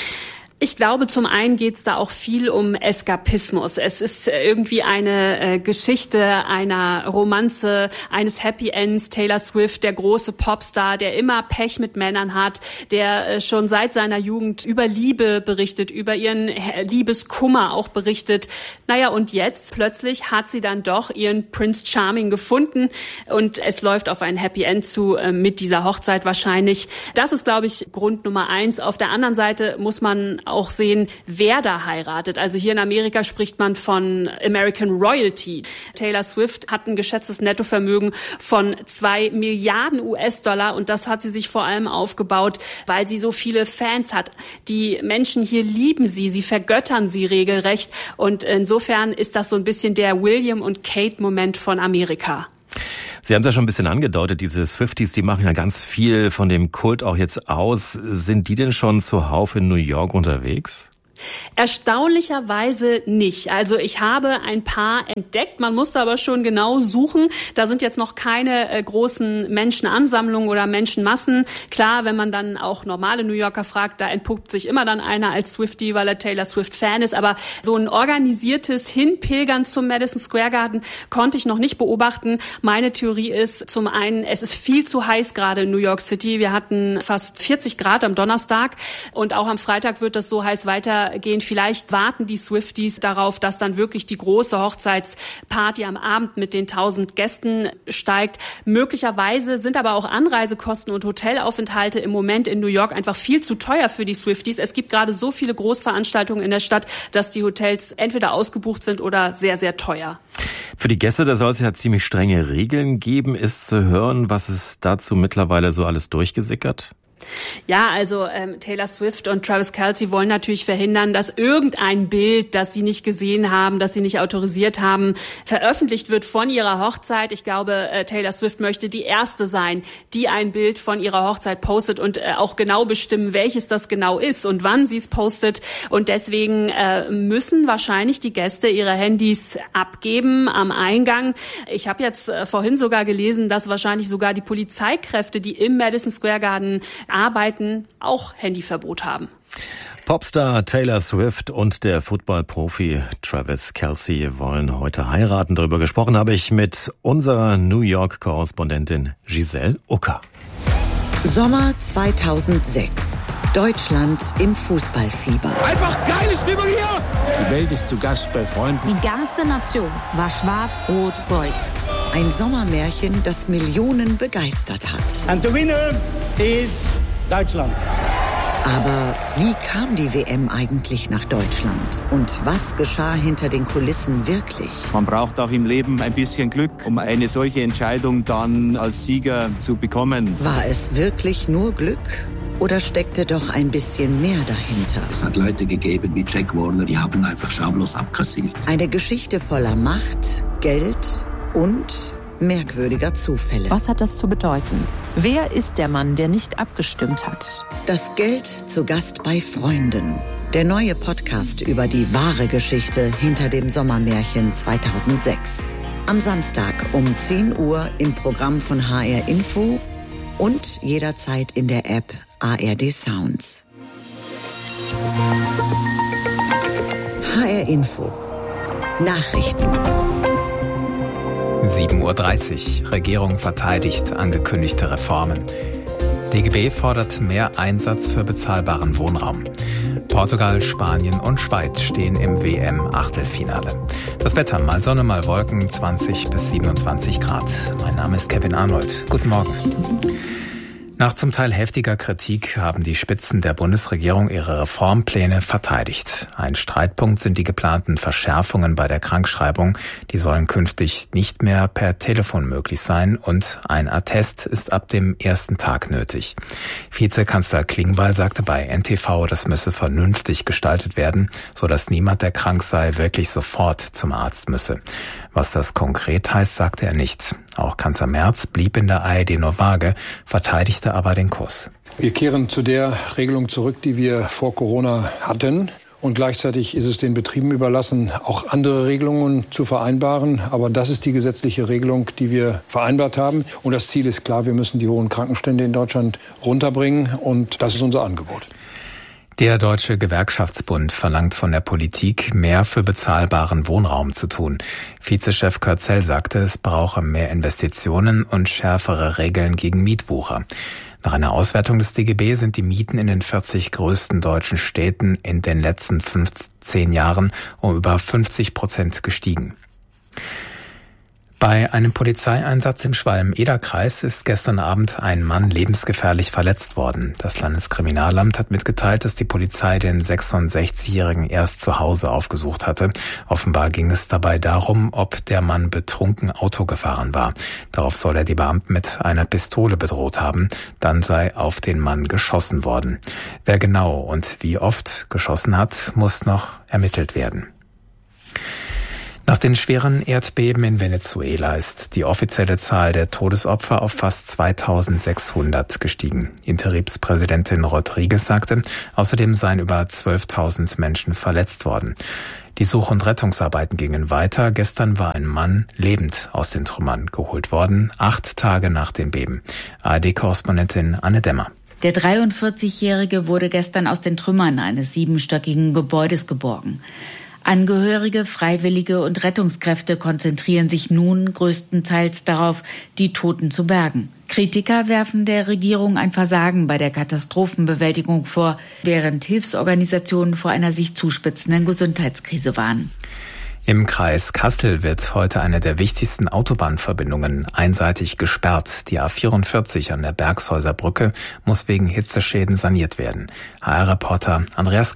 S21: Ich glaube, zum einen geht es da auch viel um Eskapismus. Es ist irgendwie eine äh, Geschichte einer Romanze, eines Happy Ends. Taylor Swift, der große Popstar, der immer Pech mit Männern hat, der äh, schon seit seiner Jugend über Liebe berichtet, über ihren Liebeskummer auch berichtet. Naja, und jetzt plötzlich hat sie dann doch ihren Prince Charming gefunden, und es läuft auf ein Happy End zu äh, mit dieser Hochzeit wahrscheinlich. Das ist, glaube ich, Grund Nummer eins. Auf der anderen Seite muss man auch sehen, wer da heiratet. Also hier in Amerika spricht man von American Royalty. Taylor Swift hat ein geschätztes Nettovermögen von zwei Milliarden U S-Dollar, und das hat sie sich vor allem aufgebaut, weil sie so viele Fans hat. Die Menschen hier lieben sie, sie vergöttern sie regelrecht, und insofern ist das so ein bisschen der William- und Kate-Moment von Amerika.
S1: Sie haben es ja schon ein bisschen angedeutet, diese Swifties, die machen ja ganz viel von dem Kult auch jetzt aus. Sind die denn schon zuhauf in New York unterwegs?
S21: Erstaunlicherweise nicht. Also ich habe ein paar entdeckt, man musste aber schon genau suchen. Da sind jetzt noch keine äh, großen Menschenansammlungen oder Menschenmassen. Klar, wenn man dann auch normale New Yorker fragt, da entpuppt sich immer dann einer als Swiftie, weil er Taylor Swift-Fan ist. Aber so ein organisiertes Hinpilgern zum Madison Square Garden konnte ich noch nicht beobachten. Meine Theorie ist zum einen, es ist viel zu heiß gerade in New York City. Wir hatten fast vierzig Grad am Donnerstag, und auch am Freitag wird das so heiß weiter gehen. Vielleicht warten die Swifties darauf, dass dann wirklich die große Hochzeitsparty am Abend mit den tausend Gästen steigt. Möglicherweise sind aber auch Anreisekosten und Hotelaufenthalte im Moment in New York einfach viel zu teuer für die Swifties. Es gibt gerade so viele Großveranstaltungen in der Stadt, dass die Hotels entweder ausgebucht sind oder sehr, sehr teuer.
S1: Für die Gäste, da soll es ja ziemlich strenge Regeln geben. Ist zu hören, was ist dazu mittlerweile so alles durchgesickert?
S21: Ja, also ähm, Taylor Swift und Travis Kelce wollen natürlich verhindern, dass irgendein Bild, das sie nicht gesehen haben, das sie nicht autorisiert haben, veröffentlicht wird von ihrer Hochzeit. Ich glaube, äh, Taylor Swift möchte die erste sein, die ein Bild von ihrer Hochzeit postet und äh, auch genau bestimmen, welches das genau ist und wann sie es postet. Und deswegen äh, müssen wahrscheinlich die Gäste ihre Handys abgeben am Eingang. Ich habe jetzt äh, vorhin sogar gelesen, dass wahrscheinlich sogar die Polizeikräfte, die im Madison Square Garden arbeiten, auch Handyverbot haben.
S1: Popstar Taylor Swift und der Football-Profi Travis Kelce wollen heute heiraten. Darüber gesprochen habe ich mit unserer New York-Korrespondentin Giselle Ucker.
S2: Sommer zweitausendsechs. Deutschland im Fußballfieber.
S3: Einfach geile Stimmung hier!
S22: Die Welt ist zu Gast bei Freunden.
S23: Die ganze Nation war schwarz-rot-gold.
S2: Ein Sommermärchen, das Millionen begeistert hat.
S3: And the winner is Deutschland.
S2: Aber wie kam die W M eigentlich nach Deutschland? Und was geschah hinter den Kulissen wirklich?
S24: Man braucht auch im Leben ein bisschen Glück, um eine solche Entscheidung dann als Sieger zu bekommen.
S2: War es wirklich nur Glück? Oder steckte doch ein bisschen mehr dahinter?
S25: Es hat Leute gegeben wie Jack Warner, die haben einfach schamlos abkassiert.
S2: Eine Geschichte voller Macht, Geld und merkwürdiger Zufälle.
S16: Was hat das zu bedeuten? Wer ist der Mann, der nicht abgestimmt hat?
S2: Das Geld zu Gast bei Freunden. Der neue Podcast über die wahre Geschichte hinter dem Sommermärchen zweitausendsechs. Am Samstag um zehn Uhr im Programm von H R Info und jederzeit in der App A R D Sounds. H R Info. Nachrichten.
S6: sieben Uhr dreißig. Regierung verteidigt angekündigte Reformen. D G B fordert mehr Einsatz für bezahlbaren Wohnraum. Portugal, Spanien und Schweiz stehen im W M-Achtelfinale. Das Wetter, mal Sonne, mal Wolken, zwanzig bis siebenundzwanzig Grad. Mein Name ist Kevin Arnold. Guten Morgen. Nach zum Teil heftiger Kritik haben die Spitzen der Bundesregierung ihre Reformpläne verteidigt. Ein Streitpunkt sind die geplanten Verschärfungen bei der Krankschreibung. Die sollen künftig nicht mehr per Telefon möglich sein und ein Attest ist ab dem ersten Tag nötig. Vizekanzler Klingbeil sagte bei N T V, das müsse vernünftig gestaltet werden, sodass niemand, der krank sei, wirklich sofort zum Arzt müsse. Was das konkret heißt, sagte er nicht. Auch Kanzler Merz blieb in der A R D nur vage, verteidigte aber den Kurs.
S11: Wir kehren zu der Regelung zurück, die wir vor Corona hatten. Und gleichzeitig ist es den Betrieben überlassen, auch andere Regelungen zu vereinbaren. Aber das ist die gesetzliche Regelung, die wir vereinbart haben. Und das Ziel ist klar, wir müssen die hohen Krankenstände in Deutschland runterbringen. Und das ist unser Angebot.
S6: Der Deutsche Gewerkschaftsbund verlangt von der Politik, mehr für bezahlbaren Wohnraum zu tun. Vizechef Kurt Zell sagte, es brauche mehr Investitionen und schärfere Regeln gegen Mietwucher. Nach einer Auswertung des D G B sind die Mieten in den vierzig größten deutschen Städten in den letzten fünfzehn Jahren um über fünfzig Prozent gestiegen. Bei einem Polizeieinsatz im Schwalm-Eder-Kreis ist gestern Abend ein Mann lebensgefährlich verletzt worden. Das Landeskriminalamt hat mitgeteilt, dass die Polizei den sechsundsechzigjährigen erst zu Hause aufgesucht hatte. Offenbar ging es dabei darum, ob der Mann betrunken Auto gefahren war. Darauf soll er die Beamten mit einer Pistole bedroht haben. Dann sei auf den Mann geschossen worden. Wer genau und wie oft geschossen hat, muss noch ermittelt werden. Nach den schweren Erdbeben in Venezuela ist die offizielle Zahl der Todesopfer auf fast zweitausendsechshundert gestiegen. Interimspräsidentin Rodriguez sagte, außerdem seien über zwölftausend Menschen verletzt worden. Die Such- und Rettungsarbeiten gingen weiter. Gestern war ein Mann lebend aus den Trümmern geholt worden, acht Tage nach dem Beben. A R D-Korrespondentin Anne Demmer.
S26: Der dreiundvierzigjährige wurde gestern aus den Trümmern eines siebenstöckigen Gebäudes geborgen. Angehörige, Freiwillige und Rettungskräfte konzentrieren sich nun größtenteils darauf, die Toten zu bergen. Kritiker werfen der Regierung ein Versagen bei der Katastrophenbewältigung vor, während Hilfsorganisationen vor einer sich zuspitzenden Gesundheitskrise warnen.
S6: Im Kreis Kassel wird heute eine der wichtigsten Autobahnverbindungen einseitig gesperrt. Die A vierundvierzig an der Bergshäuser Brücke muss wegen Hitzeschäden saniert werden. H R-Reporter Andreas Gerlach.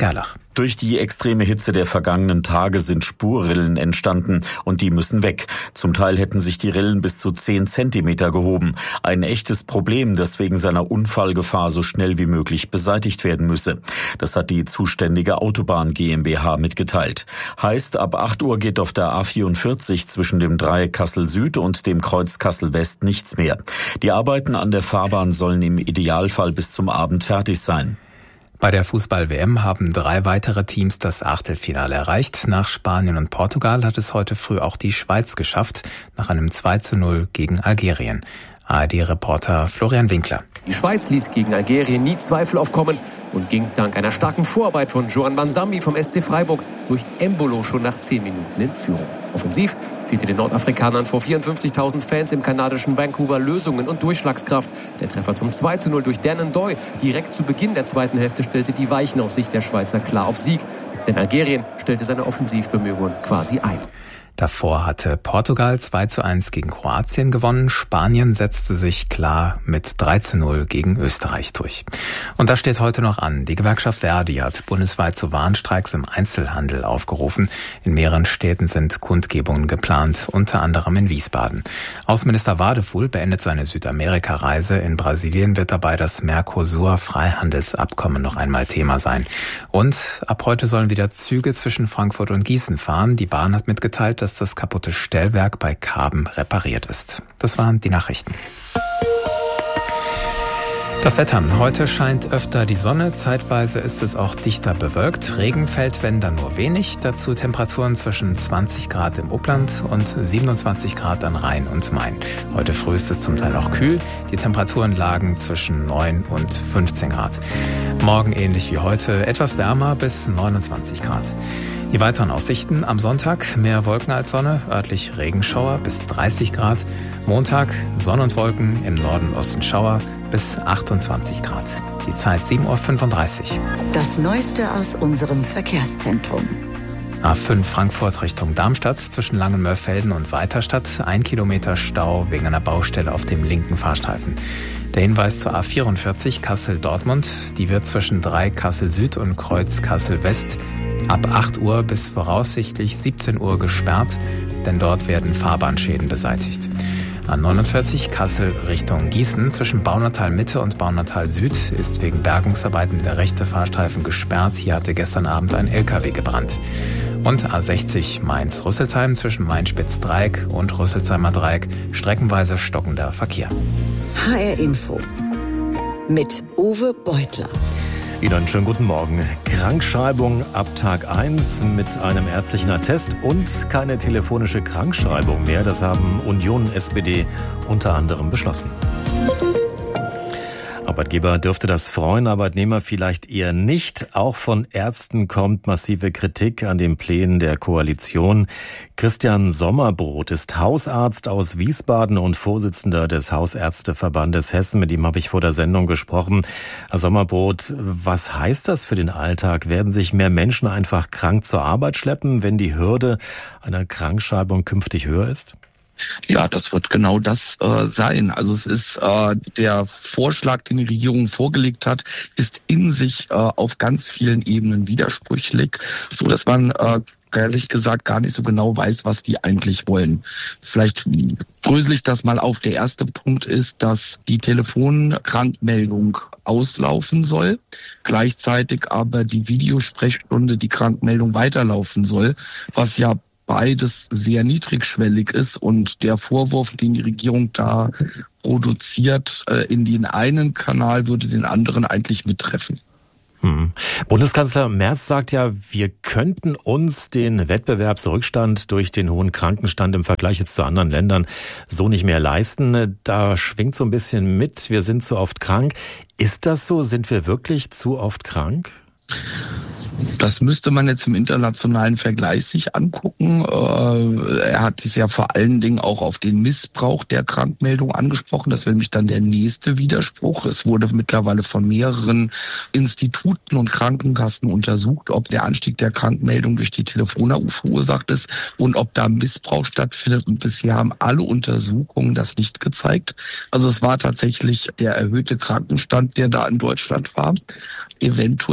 S4: Durch die extreme Hitze der vergangenen Tage sind Spurrillen entstanden und die müssen weg. Zum Teil hätten sich die Rillen bis zu zehn Zentimeter gehoben. Ein echtes Problem, das wegen seiner Unfallgefahr so schnell wie möglich beseitigt werden müsse. Das hat die zuständige Autobahn GmbH mitgeteilt. Heißt, ab acht Uhr geht auf der A vierundvierzig zwischen dem Dreieck Kassel Süd und dem Kreuz Kassel West nichts mehr. Die Arbeiten an der Fahrbahn sollen im Idealfall bis zum Abend fertig sein.
S6: Bei der Fußball-W M haben drei weitere Teams das Achtelfinale erreicht. Nach Spanien und Portugal hat es heute früh auch die Schweiz geschafft, nach einem zwei zu null gegen Algerien. A R D-Reporter Florian Winkler.
S5: Die Schweiz ließ gegen Algerien nie Zweifel aufkommen und ging dank einer starken Vorarbeit von Joan Bansambi vom S C Freiburg durch Embolo schon nach zehn Minuten in Führung. Offensiv fehlte den Nordafrikanern vor vierundfünfzigtausend Fans im kanadischen Vancouver Lösungen und Durchschlagskraft. Der Treffer zum zwei zu null durch Dan Ndoye direkt zu Beginn der zweiten Hälfte stellte die Weichen aus Sicht der Schweizer klar auf Sieg. Denn Algerien stellte seine Offensivbemühungen quasi ein.
S6: Davor hatte Portugal zwei zu eins gegen Kroatien gewonnen. Spanien setzte sich klar mit drei zu null gegen Österreich durch. Und das steht heute noch an. Die Gewerkschaft Verdi hat bundesweit zu Warnstreiks im Einzelhandel aufgerufen. In mehreren Städten sind Kundgebungen geplant, unter anderem in Wiesbaden. Außenminister Wadefuhl beendet seine Südamerika-Reise. In Brasilien wird dabei das Mercosur-Freihandelsabkommen noch einmal Thema sein. Und ab heute sollen wieder Züge zwischen Frankfurt und Gießen fahren. Die Bahn hat mitgeteilt, dass das kaputte Stellwerk bei Karben repariert ist. Das waren die Nachrichten. Das Wetter. Heute scheint öfter die Sonne, zeitweise ist es auch dichter bewölkt. Regen fällt, wenn dann nur wenig. Dazu Temperaturen zwischen zwanzig Grad im Upland und siebenundzwanzig Grad an Rhein und Main. Heute früh ist es zum Teil auch kühl. Die Temperaturen lagen zwischen neun und fünfzehn Grad. Morgen ähnlich wie heute, etwas wärmer bis neunundzwanzig Grad. Die weiteren Aussichten: am Sonntag mehr Wolken als Sonne, örtlich Regenschauer bis dreißig Grad. Montag Sonne und Wolken, im Norden und Osten Schauer bis achtundzwanzig Grad. Die Zeit sieben Uhr fünfunddreißig.
S2: Das Neueste aus unserem Verkehrszentrum.
S6: A fünf Frankfurt Richtung Darmstadt zwischen Langenmörfelden und Weiterstadt. Ein Kilometer Stau wegen einer Baustelle auf dem linken Fahrstreifen. Der Hinweis zur A vierundvierzig Kassel-Dortmund. Die wird zwischen Dreieck Kassel Süd und Kreuz Kassel West ab acht Uhr bis voraussichtlich siebzehn Uhr gesperrt, denn dort werden Fahrbahnschäden beseitigt. A neunundvierzig Kassel Richtung Gießen zwischen Baunatal Mitte und Baunatal Süd ist wegen Bergungsarbeiten der rechte Fahrstreifen gesperrt. Hier hatte gestern Abend ein L K W gebrannt. Und A sechzig Mainz-Rüsselsheim zwischen Main-Spitz-Dreieck und Rüsselsheimer Dreieck streckenweise stockender Verkehr.
S2: H R Info mit Uwe Beutler.
S1: Ihnen einen schönen guten Morgen. Krankschreibung ab Tag eins mit einem ärztlichen Attest und keine telefonische Krankschreibung mehr. Das haben Union und S P D unter anderem beschlossen. Arbeitgeber dürfte das freuen, Arbeitnehmer vielleicht eher nicht. Auch von Ärzten kommt massive Kritik an den Plänen der Koalition. Christian Sommerbrot ist Hausarzt aus Wiesbaden und Vorsitzender des Hausärzteverbandes Hessen. Mit ihm habe ich vor der Sendung gesprochen. Herr Sommerbrot, was heißt das für den Alltag? Werden sich mehr Menschen einfach krank zur Arbeit schleppen, wenn die Hürde einer Krankschreibung künftig höher ist?
S7: Ja, das wird genau das äh, sein. Also es ist äh, der Vorschlag, den die Regierung vorgelegt hat, ist in sich äh, auf ganz vielen Ebenen widersprüchlich, so dass man äh, ehrlich gesagt gar nicht so genau weiß, was die eigentlich wollen. Vielleicht drösel ich das mal auf. Der erste Punkt ist, dass die Telefonkrankmeldung auslaufen soll, gleichzeitig aber die Videosprechstunde, die Krankmeldung weiterlaufen soll, was ja beides sehr niedrigschwellig ist, und der Vorwurf, den die Regierung da produziert, in den einen Kanal würde den anderen eigentlich mittreffen.
S1: Hm. Bundeskanzler Merz sagt ja, wir könnten uns den Wettbewerbsrückstand durch den hohen Krankenstand im Vergleich jetzt zu anderen Ländern so nicht mehr leisten. Da schwingt so ein bisschen mit, wir sind zu oft krank. Ist das so? Sind wir wirklich zu oft krank?
S7: Das müsste man jetzt im internationalen Vergleich sich angucken. Er hat es ja vor allen Dingen auch auf den Missbrauch der Krankmeldung angesprochen. Das wäre nämlich dann der nächste Widerspruch. Es wurde mittlerweile von mehreren Instituten und Krankenkassen untersucht, ob der Anstieg der Krankmeldung durch die Telefonanrufe verursacht ist und ob da Missbrauch stattfindet. Und bisher haben alle Untersuchungen das nicht gezeigt. Also es war tatsächlich der erhöhte Krankenstand, der da in Deutschland war. Eventuell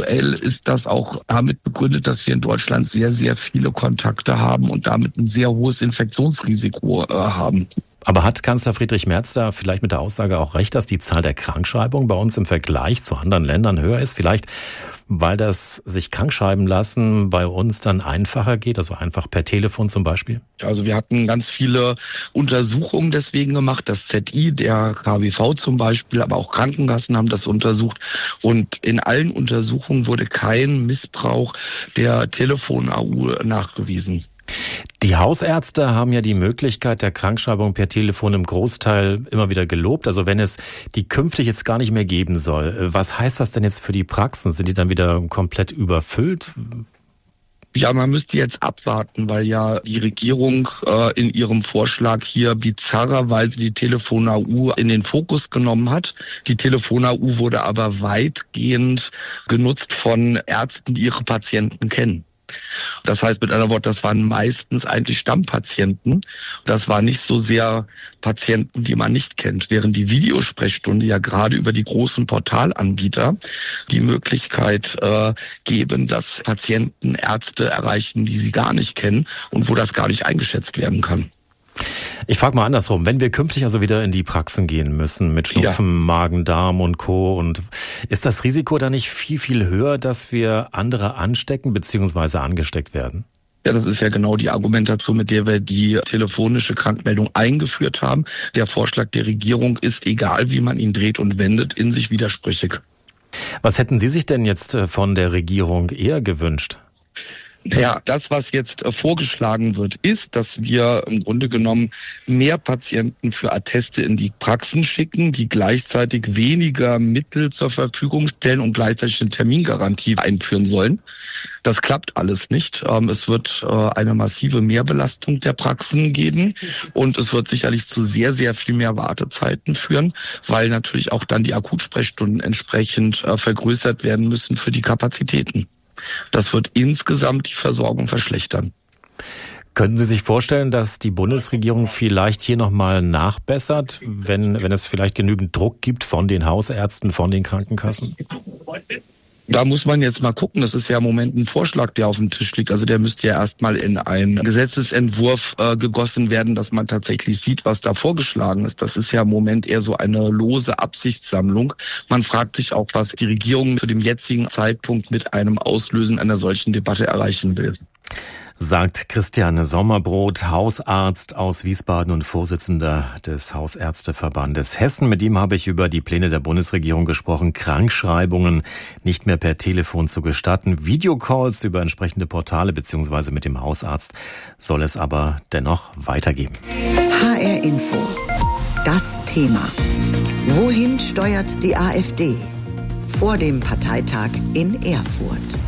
S7: ist das auch damit begründet, dass wir in Deutschland sehr, sehr viele Kontakte haben und damit ein sehr hohes Infektionsrisiko äh, haben.
S1: Aber hat Kanzler Friedrich Merz da vielleicht mit der Aussage auch recht, dass die Zahl der Krankschreibungen bei uns im Vergleich zu anderen Ländern höher ist? Vielleicht, weil das sich krankschreiben lassen bei uns dann einfacher geht, also einfach per Telefon zum Beispiel?
S7: Also wir hatten ganz viele Untersuchungen deswegen gemacht. Das Z I, der K W V zum Beispiel, aber auch Krankenkassen haben das untersucht. Und in allen Untersuchungen wurde kein Missbrauch der Telefon-A U nachgewiesen.
S1: Die Hausärzte haben ja die Möglichkeit der Krankschreibung per Telefon im Großteil immer wieder gelobt. Also wenn es die künftig jetzt gar nicht mehr geben soll, was heißt das denn jetzt für die Praxen? Sind die dann wieder komplett überfüllt?
S7: Ja, man müsste jetzt abwarten, weil ja die Regierung äh, in ihrem Vorschlag hier bizarrerweise die Telefon-A U in den Fokus genommen hat. Die Telefon-A U wurde aber weitgehend genutzt von Ärzten, die ihre Patienten kennen. Das heißt mit anderen Worten, das waren meistens eigentlich Stammpatienten. Das waren nicht so sehr Patienten, die man nicht kennt, während die Videosprechstunde ja gerade über die großen Portalanbieter die Möglichkeit äh, geben, dass Patienten Ärzte erreichen, die sie gar nicht kennen und wo das gar nicht eingeschätzt werden kann.
S1: Ich frage mal andersrum, wenn wir künftig also wieder in die Praxen gehen müssen mit Schnupfen, ja. Magen, Darm und Co. und ist das Risiko da nicht viel, viel höher, dass wir andere anstecken bzw. angesteckt werden?
S7: Ja, das ist ja genau die Argumentation, mit der wir die telefonische Krankmeldung eingeführt haben. Der Vorschlag der Regierung ist, egal wie man ihn dreht und wendet, in sich widersprüchig.
S1: Was hätten Sie sich denn jetzt von der Regierung eher gewünscht?
S7: Ja, das, was jetzt vorgeschlagen wird, ist, dass wir im Grunde genommen mehr Patienten für Atteste in die Praxen schicken, die gleichzeitig weniger Mittel zur Verfügung stellen und gleichzeitig eine Termingarantie einführen sollen. Das klappt alles nicht. Es wird eine massive Mehrbelastung der Praxen geben und es wird sicherlich zu sehr, sehr viel mehr Wartezeiten führen, weil natürlich auch dann die Akutsprechstunden entsprechend vergrößert werden müssen für die Kapazitäten. Das wird insgesamt die Versorgung verschlechtern.
S1: Könnten Sie sich vorstellen, dass die Bundesregierung vielleicht hier nochmal nachbessert, wenn, wenn es vielleicht genügend Druck gibt von den Hausärzten, von den Krankenkassen?
S7: Da muss man jetzt mal gucken. Das ist ja im Moment ein Vorschlag, der auf dem Tisch liegt. Also der müsste ja erstmal in einen Gesetzesentwurf äh, gegossen werden, dass man tatsächlich sieht, was da vorgeschlagen ist. Das ist ja im Moment eher so eine lose Absichtssammlung. Man fragt sich auch, was die Regierung zu dem jetzigen Zeitpunkt mit einem Auslösen einer solchen Debatte erreichen will.
S1: Sagt Christian Sommerbrot, Hausarzt aus Wiesbaden und Vorsitzender des Hausärzteverbandes Hessen. Mit ihm habe ich über die Pläne der Bundesregierung gesprochen, Krankschreibungen nicht mehr per Telefon zu gestatten. Videocalls über entsprechende Portale bzw. mit dem Hausarzt soll es aber dennoch weitergeben.
S2: H R Info. Das Thema. Wohin steuert die AfD? Vor dem Parteitag in Erfurt.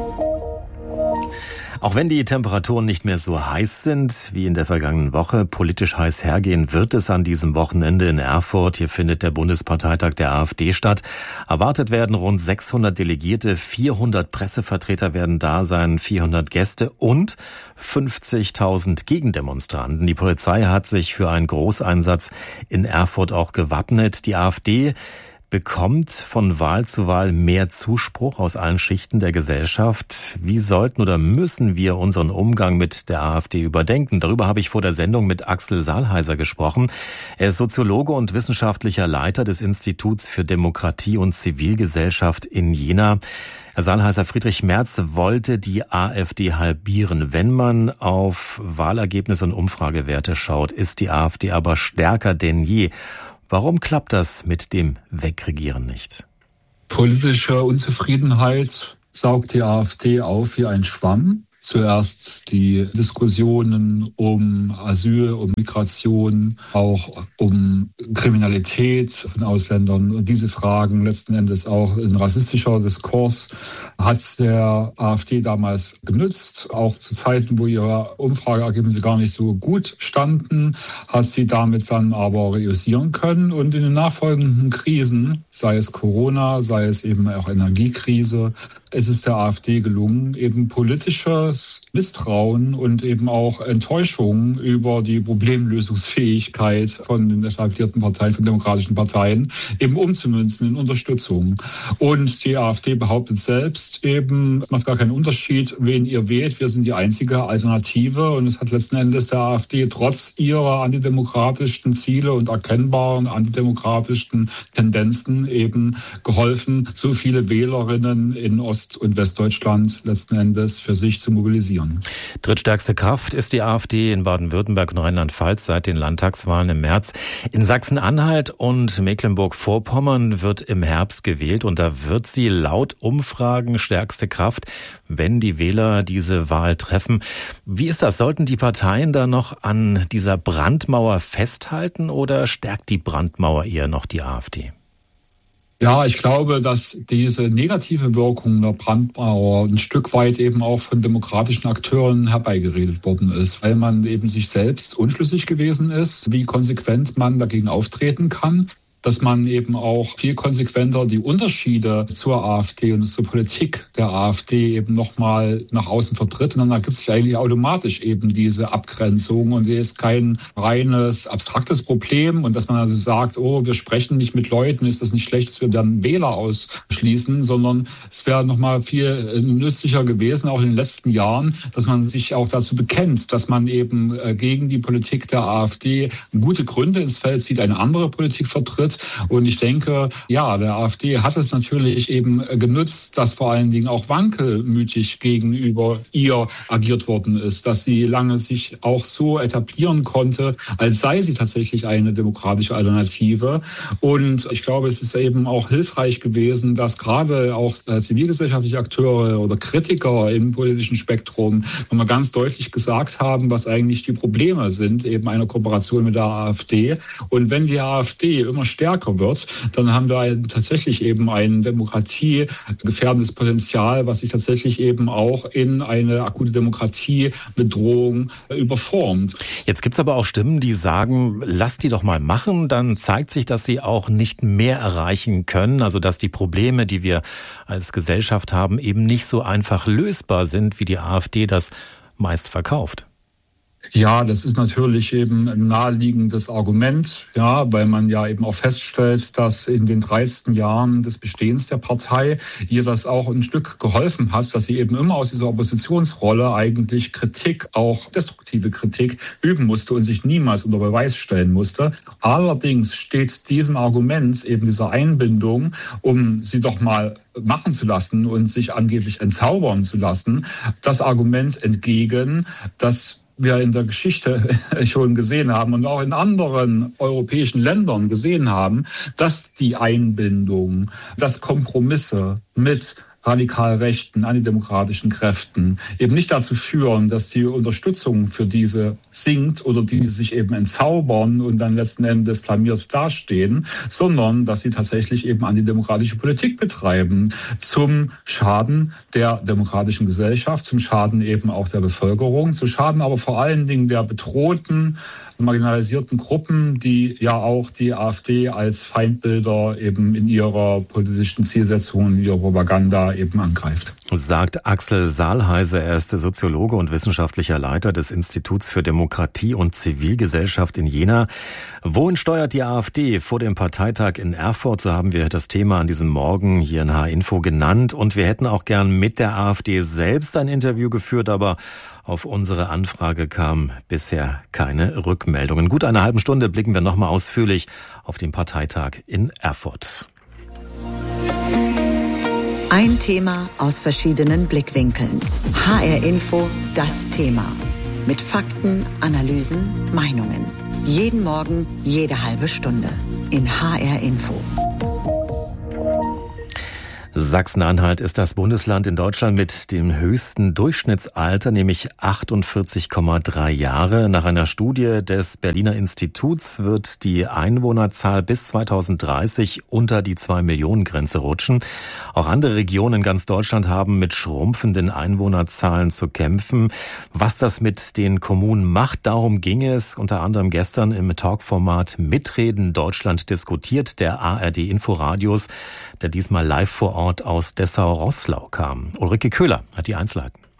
S1: Auch wenn die Temperaturen nicht mehr so heiß sind wie in der vergangenen Woche, politisch heiß hergehen wird es an diesem Wochenende in Erfurt. Hier findet der Bundesparteitag der AfD statt. Erwartet werden rund sechshundert Delegierte, vierhundert Pressevertreter werden da sein, vierhundert Gäste und fünfzigtausend Gegendemonstranten. Die Polizei hat sich für einen Großeinsatz in Erfurt auch gewappnet. Die AfD bekommt von Wahl zu Wahl mehr Zuspruch aus allen Schichten der Gesellschaft. Wie sollten oder müssen wir unseren Umgang mit der AfD überdenken? Darüber habe ich vor der Sendung mit Axel Saalheiser gesprochen. Er ist Soziologe und wissenschaftlicher Leiter des Instituts für Demokratie und Zivilgesellschaft in Jena. Herr Saalheiser, Friedrich Merz wollte die AfD halbieren. Wenn man auf Wahlergebnisse und Umfragewerte schaut, ist die AfD aber stärker denn je. Warum klappt das mit dem Wegregieren nicht?
S8: Politische Unzufriedenheit saugt die AfD auf wie ein Schwamm. Zuerst die Diskussionen um Asyl, um Migration, auch um Kriminalität von Ausländern. Und diese Fragen, letzten Endes auch ein rassistischer Diskurs, hat der AfD damals genützt. Auch zu Zeiten, wo ihre Umfrageergebnisse gar nicht so gut standen, hat sie damit dann aber reüssieren können. Und in den nachfolgenden Krisen, sei es Corona, sei es eben auch Energiekrise, ist es der AfD gelungen, eben politische großes Misstrauen und eben auch Enttäuschung über die Problemlösungsfähigkeit von den etablierten Parteien, von demokratischen Parteien, eben umzumünzen in Unterstützung. Und die AfD behauptet selbst eben, es macht gar keinen Unterschied, wen ihr wählt. Wir sind die einzige Alternative. Und es hat letzten Endes der AfD trotz ihrer antidemokratischen Ziele und erkennbaren antidemokratischen Tendenzen eben geholfen, so viele Wählerinnen in Ost- und Westdeutschland letzten Endes für sich zu mobilisieren.
S1: Drittstärkste Kraft ist die AfD in Baden-Württemberg und Rheinland-Pfalz seit den Landtagswahlen im März. In Sachsen-Anhalt und Mecklenburg-Vorpommern wird im Herbst gewählt und da wird sie laut Umfragen stärkste Kraft, wenn die Wähler diese Wahl treffen. Wie ist das? Sollten die Parteien da noch an dieser Brandmauer festhalten oder stärkt die Brandmauer eher noch die AfD?
S8: Ja, ich glaube, dass diese negative Wirkung der Brandmauer ein Stück weit eben auch von demokratischen Akteuren herbeigeredet worden ist, weil man eben sich selbst unschlüssig gewesen ist, wie konsequent man dagegen auftreten kann. Dass man eben auch viel konsequenter die Unterschiede zur AfD und zur Politik der AfD eben nochmal nach außen vertritt. Und dann ergibt sich eigentlich automatisch eben diese Abgrenzung und sie ist kein reines, abstraktes Problem. Und dass man also sagt, oh, wir sprechen nicht mit Leuten, ist das nicht schlecht, dass wir dann Wähler ausschließen, sondern es wäre nochmal viel nützlicher gewesen, auch in den letzten Jahren, dass man sich auch dazu bekennt, dass man eben gegen die Politik der AfD gute Gründe ins Feld zieht, eine andere Politik vertritt. Und ich denke, ja, der AfD hat es natürlich eben genutzt, dass vor allen Dingen auch wankelmütig gegenüber ihr agiert worden ist, dass sie lange sich auch so etablieren konnte, als sei sie tatsächlich eine demokratische Alternative. Und ich glaube, es ist eben auch hilfreich gewesen, dass gerade auch zivilgesellschaftliche Akteure oder Kritiker im politischen Spektrum nochmal ganz deutlich gesagt haben, was eigentlich die Probleme sind, eben einer Kooperation mit der AfD. Und wenn die AfD immer stärker wird, dann haben wir tatsächlich eben ein demokratiegefährdendes Potenzial, was sich tatsächlich eben auch in eine akute Demokratiebedrohung überformt.
S1: Jetzt gibt es aber auch Stimmen, die sagen, lasst die doch mal machen, dann zeigt sich, dass sie auch nicht mehr erreichen können, also dass die Probleme, die wir als Gesellschaft haben, eben nicht so einfach lösbar sind, wie die AfD das meist verkauft.
S8: Ja, das ist natürlich eben ein naheliegendes Argument, ja, weil man ja eben auch feststellt, dass in den dreizehn Jahren des Bestehens der Partei ihr das auch ein Stück geholfen hat, dass sie eben immer aus dieser Oppositionsrolle eigentlich Kritik, auch destruktive Kritik, üben musste und sich niemals unter Beweis stellen musste. Allerdings steht diesem Argument, eben dieser Einbindung, um sie doch mal machen zu lassen und sich angeblich entzaubern zu lassen, das Argument entgegen, dass wir in der Geschichte schon gesehen haben und auch in anderen europäischen Ländern gesehen haben, dass die Einbindung, dass Kompromisse mit radikal rechten, antidemokratischen Kräften eben nicht dazu führen, dass die Unterstützung für diese sinkt oder die sich eben entzaubern und dann letzten Endes blamiert dastehen, sondern dass sie tatsächlich eben antidemokratische Politik betreiben zum Schaden der demokratischen Gesellschaft, zum Schaden eben auch der Bevölkerung, zum Schaden aber vor allen Dingen der bedrohten, marginalisierten Gruppen, die ja auch die AfD als Feindbilder eben in ihrer politischen Zielsetzung, in ihrer Propaganda eben angreift.
S1: Sagt Axel Saalheise, er ist Soziologe und wissenschaftlicher Leiter des Instituts für Demokratie und Zivilgesellschaft in Jena. Wohin steuert die AfD? Vor dem Parteitag in Erfurt, so haben wir das Thema an diesem Morgen hier in H-Info genannt. Und wir hätten auch gern mit der AfD selbst ein Interview geführt, aber auf unsere Anfrage kam bisher keine Rückmeldungen. Gut eine halben Stunde blicken wir nochmal ausführlich auf den Parteitag in Erfurt.
S2: Ein Thema aus verschiedenen Blickwinkeln. H R Info, das Thema. Mit Fakten, Analysen, Meinungen. Jeden Morgen, jede halbe Stunde. In H R Info.
S1: Sachsen-Anhalt ist das Bundesland in Deutschland mit dem höchsten Durchschnittsalter, nämlich achtundvierzig Komma drei Jahre. Nach einer Studie des Berliner Instituts wird die Einwohnerzahl bis zweitausenddreißig unter die zwei Millionen Grenze rutschen. Auch andere Regionen in ganz Deutschland haben mit schrumpfenden Einwohnerzahlen zu kämpfen. Was das mit den Kommunen macht, darum ging es unter anderem gestern im Talkformat Mitreden Deutschland diskutiert, der A R D Inforadios, der diesmal live vor Ort aus Dessau-Roßlau kam. Ulrike Köhler hat die Einzelheiten.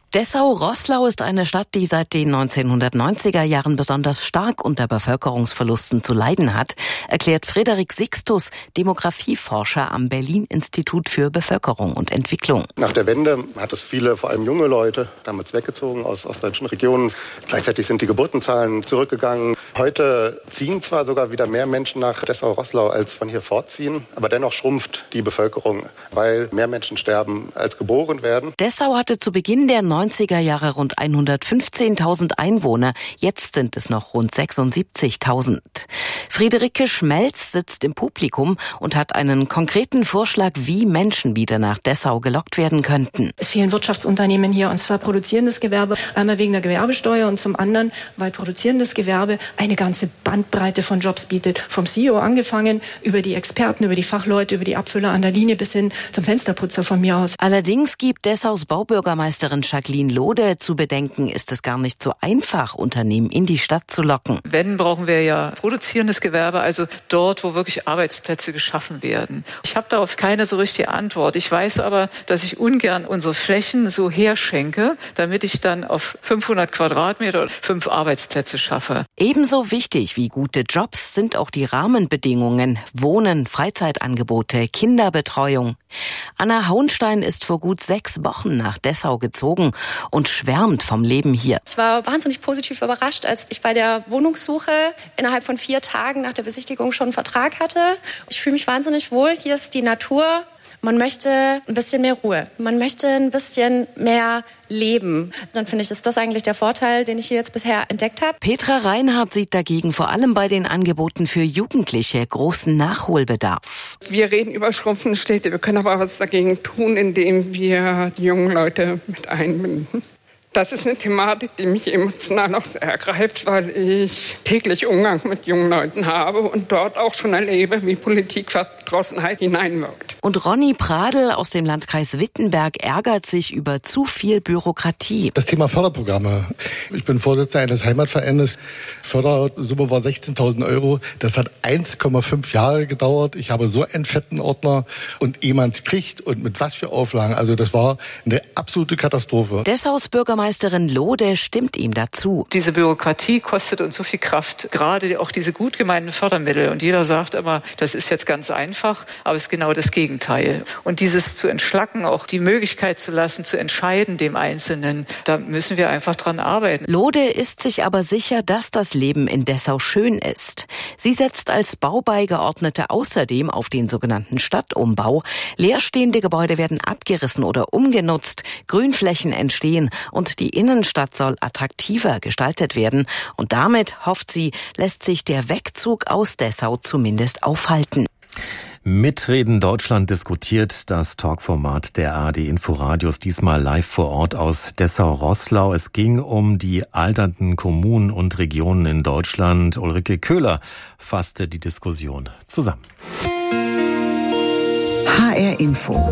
S9: Dessau-Roßlau ist eine Stadt, die seit den neunzehnhundertneunziger Jahren besonders stark unter Bevölkerungsverlusten zu leiden hat, erklärt Frederik Sixtus, Demografieforscher am Berlin-Institut für Bevölkerung und Entwicklung.
S10: Nach der Wende hat es viele, vor allem junge Leute, damals weggezogen aus ostdeutschen Regionen. Gleichzeitig sind die Geburtenzahlen zurückgegangen. Heute ziehen zwar sogar wieder mehr Menschen nach Dessau-Roßlau als von hier fortziehen, aber dennoch schrumpft die Bevölkerung, weil mehr Menschen sterben als geboren werden.
S9: Dessau hatte zu Beginn der neunziger Jahre rund hundertfünfzehntausend Einwohner. Jetzt sind es noch rund sechsundsiebzigtausend. Friederike Schmelz sitzt im Publikum und hat einen konkreten Vorschlag, wie Menschen wieder nach Dessau gelockt werden könnten.
S12: Es fehlen Wirtschaftsunternehmen hier, und zwar produzierendes Gewerbe, einmal wegen der Gewerbesteuer und zum anderen, weil produzierendes Gewerbe eine ganze Bandbreite von Jobs bietet. Vom C E O angefangen, über die Experten, über die Fachleute, über die Abfüller an der Linie bis hin zum Fensterputzer von mir aus.
S9: Allerdings gibt Dessaus Baubürgermeisterin Jacqueline Lode zu bedenken, ist es gar nicht so einfach, Unternehmen in die Stadt zu locken.
S13: Wenn, brauchen wir ja produzierendes Gewerbe, also dort, wo wirklich Arbeitsplätze geschaffen werden. Ich habe darauf keine so richtige Antwort. Ich weiß aber, dass ich ungern unsere Flächen so herschenke, damit ich dann auf fünfhundert Quadratmeter fünf Arbeitsplätze schaffe.
S9: Ebenso wichtig wie gute Jobs sind auch die Rahmenbedingungen. Wohnen, Freizeitangebote, Kinderbetreuung. Anna Hauenstein ist vor gut sechs Wochen nach Dessau gezogen und schwärmt vom Leben hier.
S14: Ich war wahnsinnig positiv überrascht, als ich bei der Wohnungssuche innerhalb von vier Tagen nach der Besichtigung schon einen Vertrag hatte. Ich fühle mich wahnsinnig wohl. Hier ist die Natur. Man möchte ein bisschen mehr Ruhe. Man möchte ein bisschen mehr leben. Dann finde ich, ist das eigentlich der Vorteil, den ich hier jetzt bisher entdeckt habe.
S9: Petra Reinhardt sieht dagegen vor allem bei den Angeboten für Jugendliche großen Nachholbedarf.
S15: Wir reden über schrumpfende Städte. Wir können aber was dagegen tun, indem wir die jungen Leute mit einbinden. Das ist eine Thematik, die mich emotional auch sehr ergreift, weil ich täglich Umgang mit jungen Leuten habe und dort auch schon erlebe, wie Politikverdrossenheit hineinwirkt.
S9: Und Ronny Pradl aus dem Landkreis Wittenberg ärgert sich über zu viel Bürokratie.
S27: Das Thema Förderprogramme. Ich bin Vorsitzender eines Heimatvereines. Fördersumme war sechzehntausend Euro. Das hat eins Komma fünf Jahre gedauert. Ich habe so einen fetten Ordner und jemand kriegt und mit was für Auflagen. Also das war eine absolute Katastrophe.
S9: Dessaus Bürgermeisterin Lode stimmt ihm dazu.
S13: Diese Bürokratie kostet uns so viel Kraft, gerade auch diese gut gemeinten Fördermittel. Und jeder sagt immer, das ist jetzt ganz einfach, aber es ist genau das Gegenteil. Und dieses zu entschlacken, auch die Möglichkeit zu lassen, zu entscheiden dem Einzelnen, da müssen wir einfach dran arbeiten.
S9: Lode ist sich aber sicher, dass das Leben in Dessau schön ist. Sie setzt als Baubeigeordnete außerdem auf den sogenannten Stadtumbau. Leerstehende Gebäude werden abgerissen oder umgenutzt, Grünflächen entstehen und die Innenstadt soll attraktiver gestaltet werden. Und damit, hofft sie, lässt sich der Wegzug aus Dessau zumindest aufhalten.
S1: Mitreden Deutschland diskutiert, das Talkformat der A R D Inforadios, diesmal live vor Ort aus Dessau-Roßlau. Es ging um die alternden Kommunen und Regionen in Deutschland. Ulrike Köhler fasste die Diskussion zusammen.
S2: H R Info.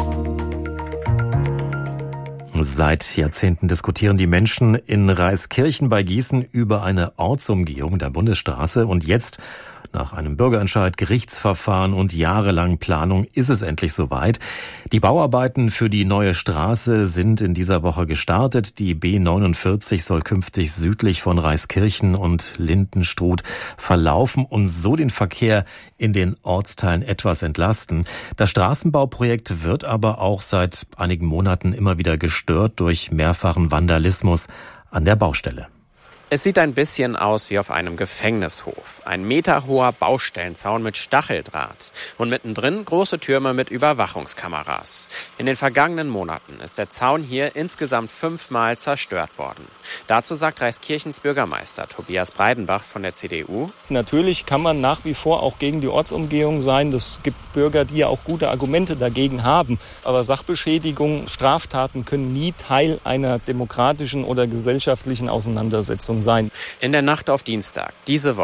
S1: Seit Jahrzehnten diskutieren die Menschen in Reiskirchen bei Gießen über eine Ortsumgehung der Bundesstraße. Und jetzt, nach einem Bürgerentscheid, Gerichtsverfahren und jahrelangen Planung, ist es endlich soweit. Die Bauarbeiten für die neue Straße sind in dieser Woche gestartet. Die B neunundvierzig soll künftig südlich von Reiskirchen und Lindenstruth verlaufen und so den Verkehr in den Ortsteilen etwas entlasten. Das Straßenbauprojekt wird aber auch seit einigen Monaten immer wieder gestört durch mehrfachen Vandalismus an der Baustelle.
S28: Es sieht ein bisschen aus wie auf einem Gefängnishof. Ein meterhoher Baustellenzaun mit Stacheldraht und mittendrin große Türme mit Überwachungskameras. In den vergangenen Monaten ist der Zaun hier insgesamt fünfmal zerstört worden. Dazu sagt Reiskirchens Bürgermeister Tobias Breidenbach von der C D U:
S29: Natürlich kann man nach wie vor auch gegen die Ortsumgehung sein. Es gibt Bürger, die ja auch gute Argumente dagegen haben. Aber Sachbeschädigung, Straftaten können nie Teil einer demokratischen oder gesellschaftlichen Auseinandersetzung sein.
S28: In der Nacht auf Dienstag diese Woche